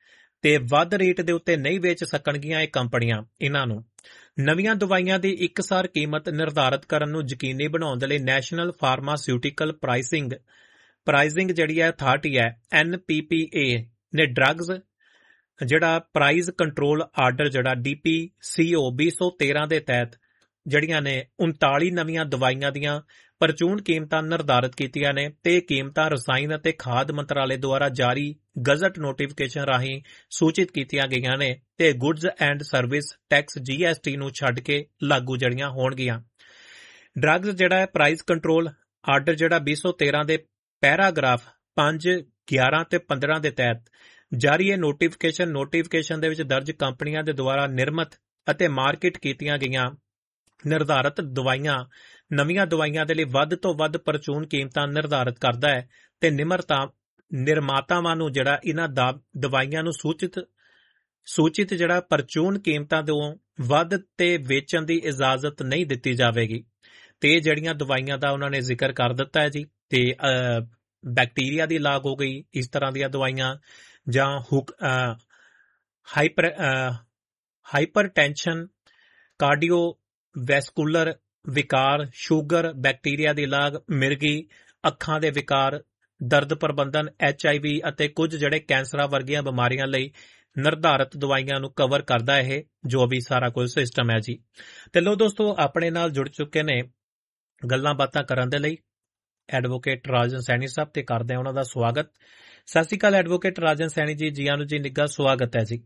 S2: ਤੇ ਵੱਧ ਰੇਟ ਦੇ ਉੱਤੇ ਨਹੀਂ ਵੇਚ ਸਕਣਗੀਆਂ ਇਹ ਕੰਪਨੀਆਂ ਇਹਨਾਂ ਨੂੰ। ਨਵੀਆਂ ਦਵਾਈਆਂ ਦੀ ਇੱਕਸਾਰ ਕੀਮਤ ਨਿਰਧਾਰਤ ਕਰਨ ਨੂੰ ਯਕੀਨੀ ਬਣਾਉਣ ਦੇ ਲਈ ਨੈਸ਼ਨਲ ਫਾਰਮਾਸਿਊਟੀਕਲ ਪ੍ਰਾਈਸਿੰਗ ਪ੍ਰਾਈਸਿੰਗ ਜਿਹੜੀ ਹੈ ਅਥਾਰਟੀ ਹੈ ਐਨ ਪੀ ਪੀ ਏ ਨੇ ਡਰੱਗਸ ਜਿਹੜਾ ਪ੍ਰਾਈਸ ਕੰਟਰੋਲ ਆਰਡਰ ਜਿਹੜਾ ਡੀ ਪੀ ਸੀ ਓ ਵੀਹ ਸੌ ਤੇਰਾਂ ਦੇ ਤਹਿਤ ਜਿਹੜੀਆਂ ਨੇ ਉਨਤਾਲੀ ਨਵੀਆਂ ਦਵਾਈਆਂ ਦੀਆਂ ਪ੍ਰਚੂਨ ਕੀਮਤਾਂ ਨਿਰਧਾਰਤ ਕੀਤੀਆਂ ਨੇ ਤੇ ਕੀਮਤਾਂ ਰਸਾਇਣ ਅਤੇ ਖਾਦ ਮੰਤਰਾਲੇ ਦੁਆਰਾ ਜਾਰੀ ਗਜ਼ਟ ਨੋਟੀਫਿਕੇਸ਼ਨ ਰਾਹੀਂ ਸੂਚਿਤ ਕੀਤੀਆਂ ਗਈਆਂ ਨੇ ਤੇ goods and service tax G S T ਨੂੰ ਛੱਡ ਕੇ ਲਾਗੂ ਜਿਹੜੀਆਂ ਹੋਣਗੀਆਂ। ਡਰੱਗਸ ਜਿਹੜਾ ਹੈ ਪ੍ਰਾਈਸ ਕੰਟਰੋਲ ਆਰਡਰ ਜਿਹੜਾ ਵੀਹ ਸੌ ਤੇਰਾਂ ਦੇ ਪੈਰਾਗ੍ਰਾਫ ਪੰਜ ਗਿਆਰਾਂ ਤੇ ਪੰਦਰਾਂ ਦੇ ਤਹਿਤ ਜਾਰੀ ਇਹ ਨੋਟੀਫਿਕੇਸ਼ਨ ਨੋਟੀਫਿਕੇਸ਼ਨ ਦੇ ਵਿੱਚ ਦਰਜ ਕੰਪਨੀਆਂ ਦੇ ਦੁਆਰਾ ਨਿਰਮਿਤ ਅਤੇ ਮਾਰਕੀਟ ਕੀਤੀਆਂ ਗਈਆਂ ਨਿਰਧਾਰਤ ਦਵਾਈਆਂ ਨਵੀਆਂ ਦਵਾਈਆਂ ਦੇ ਲਈ ਵੱਧ ਤੋਂ ਵੱਧ ਪ੍ਰਚੂਨ ਕੀਮਤਾਂ ਨਿਰਧਾਰਤ ਕਰਦਾ ਹੈ ਤੇ ਨਿਮਰਤਾ ਨਿਰਮਾਤਾਵਾਂ ਨੂੰ ਜਿਹੜਾ ਇਹਨਾਂ ਦਾ ਦਵਾਈਆਂ ਨੂੰ ਸੂਚਿਤ ਸੂਚਿਤ ਜਿਹੜਾ ਪ੍ਰਚੂਨ ਕੀਮਤਾਂ ਤੋਂ ਵੱਧ ਤੇ ਵੇਚਣ ਦੀ ਇਜਾਜ਼ਤ ਨਹੀਂ ਦਿੱਤੀ ਜਾਵੇਗੀ। ਤੇ ਜਿਹੜੀਆਂ ਦਵਾਈਆਂ ਦਾ ਉਹਨਾਂ ਨੇ ਜ਼ਿਕਰ ਕਰ ਦਿੱਤਾ ਹੈ ਜੀ ਤੇ ਬੈਕਟੀਰੀਆ ਦੀ ਲਾਗ ਹੋ ਗਈ, ਇਸ ਤਰ੍ਹਾਂ ਦੀਆਂ ਦਵਾਈਆਂ ਜਾਂ ਹੁਕ ਹਾਈਪਰ ਹਾਈਪਰਟੈਂਸ਼ਨ ਕਾਰਡੀਓ ਵੈਸਕੂਲਰ ਵਿਕਾਰ, ਸ਼ੂਗਰ, ਬੈਕਟੀਰੀਆ ਦੀ ਲਾਗ, ਮਿਰਗੀ, ਅੱਖਾਂ ਦੇ ਵਿਕਾਰ, ਦਰਦ ਪ੍ਰਬੰਧਨ, ਐਚ ਆਈ ਵੀ ਅਤੇ ਕੁਝ ਜਿਹੜੇ ਕੈਂਸਰਾਂ ਵਰਗੀਆਂ ਬਿਮਾਰੀਆਂ ਲਈ ਨਿਰਧਾਰਤ ਦਵਾਈਆਂ ਨੂੰ ਕਵਰ ਕਰਦਾ ਇਹ ਜੋ ਵੀ ਸਾਰਾ ਕੁਝ ਸਿਸਟਮ ਹੈ ਜੀ। ਤੇ ਲੋ ਦੋਸਤੋ, ਆਪਣੇ ਨਾਲ ਜੁੜ ਚੁੱਕੇ ਨੇ ਗੱਲਾਂ ਬਾਤਾਂ ਕਰਨ ਦੇ ਲਈ ਐਡਵੋਕੇਟ ਰਾਜਨ ਸੈਣੀ ਸਾਹਿਬ ਤੇ ਕਰਦੇ ਹਾਂ ਉਹਨਾਂ ਦਾ ਸਵਾਗਤ। ਸਤਿ ਸ਼੍ਰੀ ਅਕਾਲ ਐਡਵੋਕੇਟ ਰਾਜਨ ਸੈਣੀ ਜੀ, ਜੀਆਂ ਨੂੰ ਜੀ ਨਿੱਘਾ ਸਵਾਗਤ ਹੈ ਜੀ।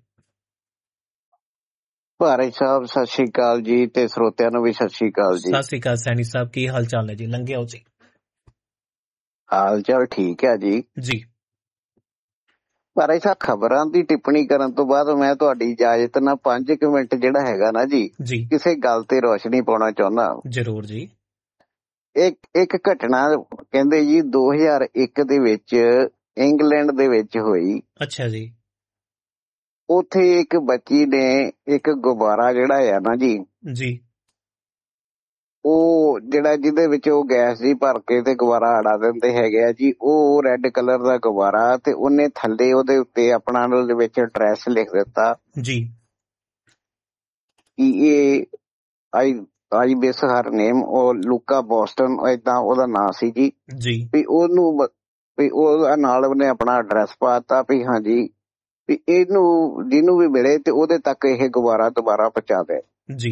S3: ਭਾਰਤ ਸਾਹਿਬ ਸਤਿ ਸ਼੍ਰੀ ਅਕਾਲ ਜੀ ਤੇ ਸਰੋਤਿਆਂ ਨੂੰ ਵੀ ਸਤਿ ਸ਼੍ਰੀ ਅਕਾਲ ਜੀ।
S2: ਸਤਿ ਸ਼੍ਰੀ ਅਕਾਲ ਸੈਣੀ ਸਾਹਿਬ, ਕੀ ਹਾਲ ਚਾਲ ਹੈ ਜੀ? ਲੰਘਿਆ ਜੀ?
S3: ਹਾਲ ਚਾਲ ਠੀਕ ਹੈ ਜੀ
S2: ਜੀ।
S3: ਭਾਰਤ ਸਾਹਿਬ, ਖਬਰਾਂ ਦੀ ਟਿੱਪਣੀ ਕਰਨ ਤੋਂ ਬਾਅਦ ਮੈਂ ਤੁਹਾਡੀ ਇਜਾਜ਼ਤ ਨਾਲ ਪੰਜ ਕੁ ਮਿੰਟ ਜਿਹੜਾ ਹੈਗਾ ਨਾ ਜੀ
S2: ਜੀ
S3: ਕਿਸੇ ਗੱਲ ਤੇ ਰੋਸ਼ਨੀ ਪਾਉਣਾ ਚਾਹੁੰਦਾ।
S2: ਜ਼ਰੂਰ ਜੀ।
S3: ਇੱਕ ਇੱਕ ਘਟਨਾ ਕਹਿੰਦੇ ਜੀ ਦੋ ਹਜ਼ਾਰ ਇੱਕ ਦੇ ਵਿੱਚ ਇੰਗਲੈਂਡ ਦੇ ਵਿੱਚ ਹੋਈ।
S2: ਅੱਛਾ ਜੀ।
S3: ਉੱਥੇ ਇੱਕ ਬੱਚੀ ਨੇ ਇੱਕ ਗੁਬਾਰਾ ਜਿਹੜਾ ਆ ਨਾ ਜੀ
S2: ਜੀ
S3: ਉਹ ਜਿਹੜਾ ਜਿਹਦੇ ਵਿੱਚ ਉਹ ਗੈਸ ਜੀ ਭਰ ਕੇ ਤੇ ਗੁਬਾਰਾ ਅੜਾ ਦਿੰਦੇ ਹੈਗੇ ਆ ਜੀ, ਉਹ ਰੈੱਡ ਕਲਰ ਦਾ ਗੁਬਾਰਾ, ਤੇ ਉਹਨੇ ਥੱਲੇ ਉਹਦੇ ਉੱਤੇ ਆਪਣਾ ਉਹਦੇ ਵਿੱਚ ਐਡਰੈਸ ਲਿਖ ਦਿੱਤਾ
S2: ਜੀ
S3: ਕਿ ਇਹ ਆਈ ਆਈ ਬਿਸ ਹਰ ਨੇਮ, ਉਹ ਲੂਕਾ ਬੋਸਟਨ ਏਦਾਂ ਉਹਦਾ ਨਾਂ ਸੀ ਜੀ।
S2: ਜੀ
S3: ਵੀ ਉਹਨੂੰ ਵੀ ਉਹ ਨਾਲ ਉਹਨੇ ਆਪਣਾ ਐਡਰੈਸ ਪਾਤਾ ਵੀ ਹਾਂਜੀ ਵੀ ਇਹਨੂੰ ਜਿਹਨੂੰ ਵੀ ਮਿਲੇ ਤੇ ਉਹਦੇ ਤੱਕ ਇਹ ਗੁਬਾਰਾ ਦੁਬਾਰਾ ਪਹੁੰਚਾ ਦੇ
S2: ਜੀ।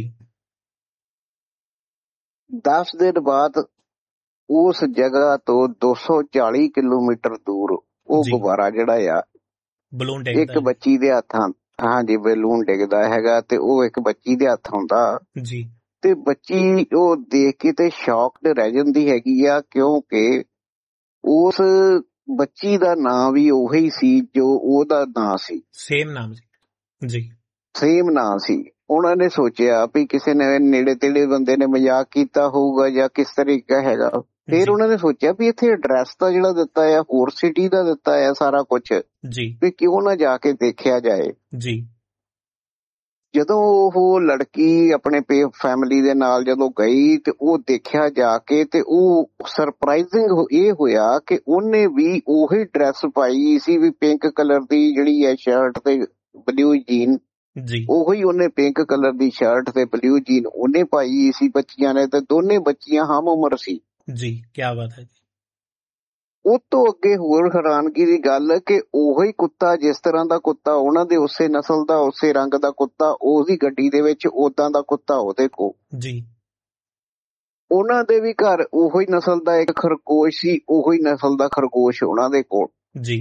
S3: ਦਸ ਦਿਨ ਬਾਅਦ ਉਸ ਜਗ੍ਹਾ ਤੋਂ ਦੋ ਸੌ ਚਾਲੀ ਕਿਲੋਮੀਟਰ ਦੂਰ ਉਹ ਗੁਬਾਰਾ ਜਿਹੜਾ ਆ
S2: ਬਲੂਨ
S3: ਇੱਕ ਬੱਚੀ ਦੇ ਹੱਥਾਂ ਹਾਂਜੀ ਬੈਲੂਨ ਡਿੱਗਦਾ ਹੈਗਾ ਤੇ ਉਹ ਇੱਕ ਬੱਚੀ ਦੇ ਹੱਥ ਆਉਂਦਾ
S2: ਜੀ।
S3: ਤੇ ਬੱਚੀ ਉਹ ਦੇਖ ਕੇ ਤੇ ਸ਼ੌਕਡ ਰਹਿ ਜਾਂਦੀ ਹੈਗੀ ਆ, ਕਿਉਂਕਿ ਉਸ ਬੱਚੀ ਦਾ ਨਾਂ ਵੀ ਉਹੀ ਸੀ ਜੋ ਉਹਦਾ ਨਾਂ ਸੀ,
S2: ਸੇਮ ਨਾਮ ਸੀ ਜੀ,
S3: ਸੇਮ ਨਾਂ ਸੀ। ਉਹਨਾਂ ਨੇ ਸੋਚਿਆ ਵੀ ਕਿਸੇ ਨੇ ਨੇੜੇ ਤੇੜੇ ਬੰਦੇ ਨੇ ਮਜ਼ਾਕ ਕੀਤਾ ਹੋਊਗਾ ਜਾਂ ਕਿਸ ਤਰੀਕਾ ਹੈਗਾ। ਫਿਰ ਉਹਨਾਂ ਨੇ ਸੋਚਿਆ ਵੀ ਇੱਥੇ ਐਡਰੈਸ ਤਾਂ ਜਿਹੜਾ ਦਿੱਤਾ ਆ ਹੋਰ ਸਿਟੀ ਦਾ ਦਿੱਤਾ ਆ ਸਾਰਾ ਕੁਛ
S2: ਜੀ,
S3: ਵੀ ਕਿਉਂ ਨਾ ਜਾ ਕੇ ਦੇਖਿਆ ਜਾਏ ਜੀ। ਜਦੋਂ ਉਹ ਲੜਕੀ ਆਪਣੇ ਪੇ ਫੈਮਿਲੀ ਦੇ ਨਾਲ ਜਦੋਂ ਗਈ ਤੇ ਉਹ ਦੇਖਿਆ ਜਾ ਕੇ ਤੇ ਉਹ ਸਰਪ੍ਰਾਈਜ਼ਿੰਗ ਇਹ ਹੋਇਆ ਕਿ ਉਹਨੇ ਵੀ ਉਹੀ ਡਰੈਸ ਪਾਈ ਸੀ, ਵੀ ਪਿੰਕ ਕਲਰ ਦੀ ਜਿਹੜੀ ਹੈ ਸ਼ਰਟ ਤੇ ਬਲੂ ਜੀਨ ਜੀ, ਉਹੀ ਉਹਨੇ ਪਿੰਕ ਕਲਰ ਦੀ ਸ਼ਰਟ ਤੇ ਬਲੂ ਜੀਨ ਉਹਨੇ ਪਾਈ ਸੀ ਬੱਚੀਆਂ ਨੇ, ਤੇ ਦੋਨੇ ਬੱਚੀਆਂ ਹਮ ਉਮਰ ਸੀ ਜੀ। ਕੀ ਬਾਤ ਹੈ ਜੀ। ਉਹ ਤੋਂ ਅੱਗੇ ਹੋਰ ਹੈਰਾਨਗੀ ਦੀ ਗੱਲ ਕਿ ਉਹੀ ਕੁੱਤਾ, ਜਿਸ ਤਰ੍ਹਾਂ ਦਾ ਕੁੱਤਾ ਉਹਨਾਂ ਦੇ ਉਸੇ ਨਸਲ ਦਾ ਉਸੇ ਰੰਗ ਦਾ ਕੁੱਤਾ ਉਹਦੀ ਗੱਡੀ ਦੇ ਵਿੱਚ, ਓਦਾਂ ਦਾ ਕੁੱਤਾ ਉਹਦੇ ਕੋਲ ਜੀ। ਉਹਨਾਂ ਦੇ ਵੀ ਘਰ ਉਹੀ ਨਸਲ ਦਾ ਇੱਕ ਖਰਗੋਸ਼ ਸੀ, ਉਹੀ ਨਸਲ ਦਾ ਖਰਗੋਸ਼ ਉਹਨਾਂ ਦੇ ਕੋਲ ਜੀ।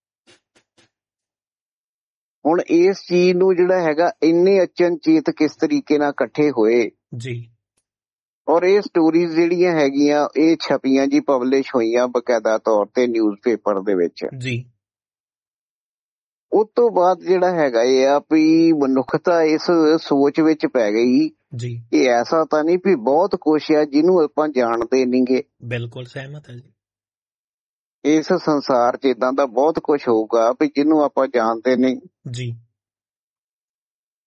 S3: ਹੁਣ ਇਸ ਚੀਜ਼ ਨੂੰ ਜਿਹੜਾ ਹੈਗਾ ਇੰਨੇ ਅਚਨਚੇਤ ਕਿਸ ਤਰੀਕੇ ਨਾਲ ਇਕੱਠੇ ਹੋਏ ਜੀ, ਔਰ ਇਹ ਸਟੋਰੀਜ਼ ਜਿਹੜੀਆਂ ਹੈਗੀਆਂ ਇਹ ਛਪੀਆਂ ਜੀ, ਪਬਲਿਸ਼ ਹੋਈਆਂ ਬਕਾਇਦਾ ਤੌਰ ਤੇ ਨਿਊਜ਼ ਪੇਪਰ ਦੇ ਵਿੱਚ ਜੀ। ਉਸ ਤੋਂ ਬਾਅਦ ਜਿਹੜਾ ਹੈਗਾ ਇਹ ਆ ਵੀ ਮਨੁੱਖਤਾ ਇਸ ਸੋਚ ਵਿੱਚ ਪੈ ਗਈ ਜੀ ਕਿ ਐਸਾ ਤਾਂ ਨਹੀਂ ਵੀ ਬਹੁਤ ਕੁਛ ਆ ਜਿਹਨੂੰ ਆਪਾਂ ਜਾਣਦੇ ਨਹੀਂਗੇ। ਬਿਲਕੁਲ ਸਹਿਮਤ ਹੈ ਜੀ। ਇਸ ਸੰਸਾਰ 'ਚ ਏਦਾਂ ਦਾ ਬਹੁਤ ਕੁਛ ਹੋਊਗਾ ਵੀ ਜਿਹਨੂੰ ਆਪਾਂ ਜਾਣਦੇ ਨਹੀਂ ਜੀ।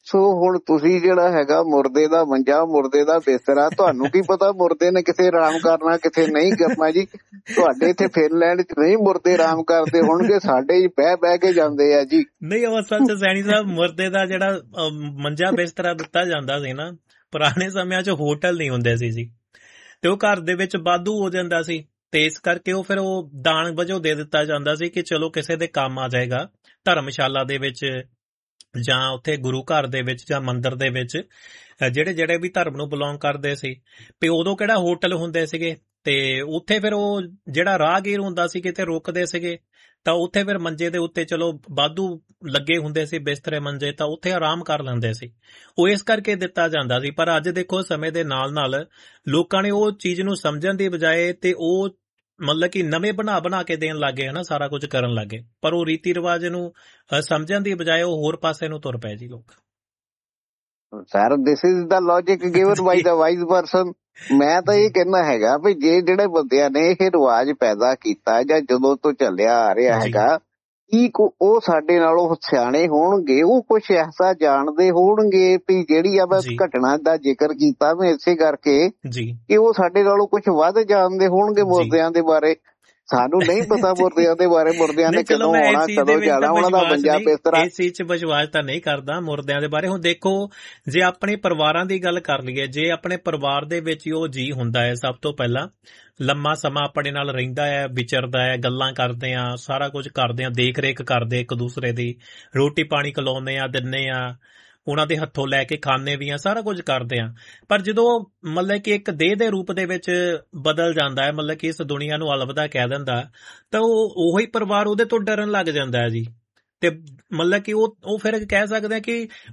S3: ਸੋ ਹੁਣ ਤੁਸੀਂ ਜਿਹੜਾ ਹੈਗਾ ਮੁਰਦੇ ਦਾ ਮੰਜਾ, ਮੁਰਦੇ ਦਾ ਬਿਸਤਰਾ, ਤੁਹਾਨੂੰ ਕੀ ਪਤਾ ਮੁਰਦੇ ਨੇ ਕਿਥੇ ਆਰਾਮ ਕਰਨਾ ਕਿਥੇ ਨਹੀਂ ਕਰਨਾ ਜੀ। ਤੁਹਾਡੇ ਇੱਥੇ ਫਿਨਲੈਂਡ 'ਚ ਨਹੀਂ ਮੁਰਦੇ ਆਰਾਮ ਕਰਦੇ ਹੋਣਗੇ, ਸਾਡੇ ਹੀ ਬਹਿ ਬਹਿ ਕੇ ਜਾਂਦੇ ਆ ਜੀ।
S2: ਨਹੀਂ ਉਹ ਅਸਲ 'ਚ ਸੈਣੀ ਸਾਹਿਬ ਮੁਰਦੇ ਦਾ ਜਿਹੜਾ ਮੰਜਾ ਬਿਸਤਰਾ ਦਿੱਤਾ ਜਾਂਦਾ ਸੀ ਨਾ, ਪੁਰਾਣੇ ਸਮਿਆਂ 'ਚ ਹੋਟਲ ਨਹੀਂ ਹੁੰਦੇ ਸੀ ਜੀ, ਤੇ ਉਹ ਘਰ ਦੇ ਵਿੱਚ ਵਾਧੂ ਹੋ ਜਾਂਦਾ ਸੀ, ਤੇ ਇਸ ਕਰਕੇ ਉਹ ਫਿਰ ਉਹ ਦਾਨ ਵਜੋਂ ਦੇ ਦਿੱਤਾ ਜਾਂਦਾ ਸੀ ਕਿ ਚਲੋ ਕਿਸੇ ਦੇ ਕੰਮ ਆ ਜਾਏਗਾ। ਧਰਮਸ਼ਾਲਾ ਦੇ ਵਿੱਚ ਜਾਂ ਉੱਥੇ ਗੁਰੂ ਘਰ ਦੇ ਵਿੱਚ ਜਾਂ ਮੰਦਿਰ ਦੇ ਵਿੱਚ ਜਿਹੜੇ ਜਿਹੜੇ ਵੀ ਧਰਮ ਨੂੰ ਬਿਲੋਂਗ ਕਰਦੇ ਸੀ, ਤੇ ਉਦੋਂ ਕਿਹੜਾ ਹੋਟਲ ਹੁੰਦੇ ਸੀਗੇ, ਤੇ ਉੱਥੇ ਫਿਰ ਉਹ ਜਿਹੜਾ ਰਾਹਗੀਰ ਹੁੰਦਾ ਸੀ ਕਿਤੇ ਰੁਕਦੇ ਸੀਗੇ ਤਾਂ ਉੱਥੇ ਫਿਰ ਮੰਜੇ ਦੇ ਉੱਤੇ ਚਲੋ ਵਾਧੂ ਲੱਗੇ ਹੁੰਦੇ ਸੀ ਬਿਸਤਰੇ ਮੰਜੇ, ਤਾਂ ਉੱਥੇ ਆਰਾਮ ਕਰ ਲੈਂਦੇ ਸੀ। ਉਹ ਇਸ ਕਰਕੇ ਦਿੱਤਾ ਜਾਂਦਾ ਸੀ। ਪਰ ਅੱਜ ਦੇਖੋ ਸਮੇਂ ਦੇ ਨਾਲ ਨਾਲ ਲੋਕਾਂ ਨੇ ਉਹ ਚੀਜ਼ ਨੂੰ ਸਮਝਣ ਦੀ ਬਜਾਏ ਤੇ ਉਹ ਮਤਲਬ ਕਿ ਨਵੇਂ ਬਣਾ ਬਣਾ ਕੇ ਦੇਣ ਲੱਗੇ, ਹਨਾ, ਸਾਰਾ ਕੁਝ ਕਰਨ ਲੱਗੇ, ਪਰ ਉਹ ਰੀਤੀ ਰਿਵਾਜ ਨੂੰ ਸਮਝਣ ਦੀ ਬਜਾਏ ਉਹ ਹੋਰ ਪਾਸੇ ਨੂੰ ਤੁਰ ਪਏ ਜੀ ਲੋਕ।
S3: Sir this is the logic given by the wise person. ਮੈਂ ਤਾਂ ਇਹ ਕਹਿਣਾ ਹੈਗਾ ਵੀ ਜੇ ਜਿਹੜੇ ਬੰਦਿਆਂ ਨੇ ਇਹ ਰਿਵਾਜ ਪੈਦਾ ਕੀਤਾ ਜਾਂ ਜਦੋਂ ਤੋਂ ਚੱਲਿਆ ਆ ਰਿਹਾ ਹੈਗਾ, ਕੀ ਉਹ ਸਾਡੇ ਨਾਲੋਂ ਸਿਆਣੇ ਹੋਣਗੇ, ਉਹ ਕੁਛ ਐਸਾ ਜਾਣਦੇ ਹੋਣਗੇ ਵੀ ਜਿਹੜੀ ਆ ਮੈਂ ਘਟਨਾ ਦਾ ਜ਼ਿਕਰ ਕੀਤਾ ਮੈਂ ਇਸੇ ਕਰਕੇ ਕਿ ਉਹ ਸਾਡੇ ਨਾਲੋਂ ਕੁਛ ਵੱਧ ਜਾਣਦੇ ਹੋਣਗੇ ਮੁਰਦਿਆਂ ਦੇ ਬਾਰੇ। ਸਾਨੂੰ ਨਹੀਂ ਪਤਾ ਮੁਰਦਿਆਂ ਦੇ ਬਾਰੇ, ਮੁਰਦਿਆਂ ਨੇ ਕਦੋਂ ਆਉਣਾ ਕਦੋਂ ਜਾਣਾ, ਉਹਨਾਂ ਦਾ ਮੰਜਾ ਬਿਸਤਰਾ। ਇਸ ਚੀਜ਼ 'ਚ ਵਿਸ਼ਵਾਸ ਤਾਂ ਨਹੀਂ ਕਰਦਾ ਮੁਰਦਿਆਂ ਦੇ ਬਾਰੇ। ਹੁਣ ਦੇਖੋ ਜੇ ਆਪਣੇ ਪਰਿਵਾਰਾਂ ਦੀ ਗੱਲ ਕਰ ਲਈਏ, ਜੇ ਆਪਣੇ ਪਰਿਵਾਰ ਦੇ ਵਿੱਚ ਉਹ ਜੀ ਹੁੰਦਾ ਹੈ, ਸਭ ਤੋਂ ਪਹਿਲਾਂ ਲੰਮਾ ਸਮਾਂ ਆਪਣੇ ਨਾਲ ਰਹਿੰਦਾ ਹੈ, ਵਿਚਰਦਾ ਹੈ, ਗੱਲਾਂ ਕਰਦੇ ਆ, ਸਾਰਾ ਕੁਝ ਕਰਦੇ ਆ, ਦੇਖ ਰੇਖ ਕਰਦੇ ਇੱਕ ਦੂਸਰੇ ਦੀ, ਰੋਟੀ ਪਾਣੀ ਖਿਲਾਉਂਦੇ ਆ, ਦਿੰਦੇ ਆ, ਉਹਨਾਂ ਦੇ ਹੱਥੋਂ ਲੈ ਕੇ ਖਾਂਦੇ ਵੀ ਆ, ਸਾਰਾ ਕੁਝ ਕਰਦੇ ਆ। ਪਰ ਜਦੋਂ ਮਤਲਬ ਕਿ ਇੱਕ ਦੇਹ ਦੇ ਰੂਪ ਦੇ ਵਿੱਚ ਬਦਲ ਜਾਂਦਾ ਹੈ, ਮਤਲਬ ਕਿ ਇਸ ਦੁਨੀਆ ਨੂੰ ਅਲਵਿਦਾ ਕਹਿ ਦਿੰਦਾ, ਤਾਂ ਉਹ ਉਹੀ ਪਰਿਵਾਰ ਉਹਦੇ ਤੋਂ ਡਰਨ ਲੱਗ ਜਾਂਦਾ ਹੈ ਜੀ। ਤੇ ਮਤਲਬ ਕਿ ਉਹ ਉਹ ਫਿਰ ਕਹਿ ਸਕਦੇ ਆ ਕਿ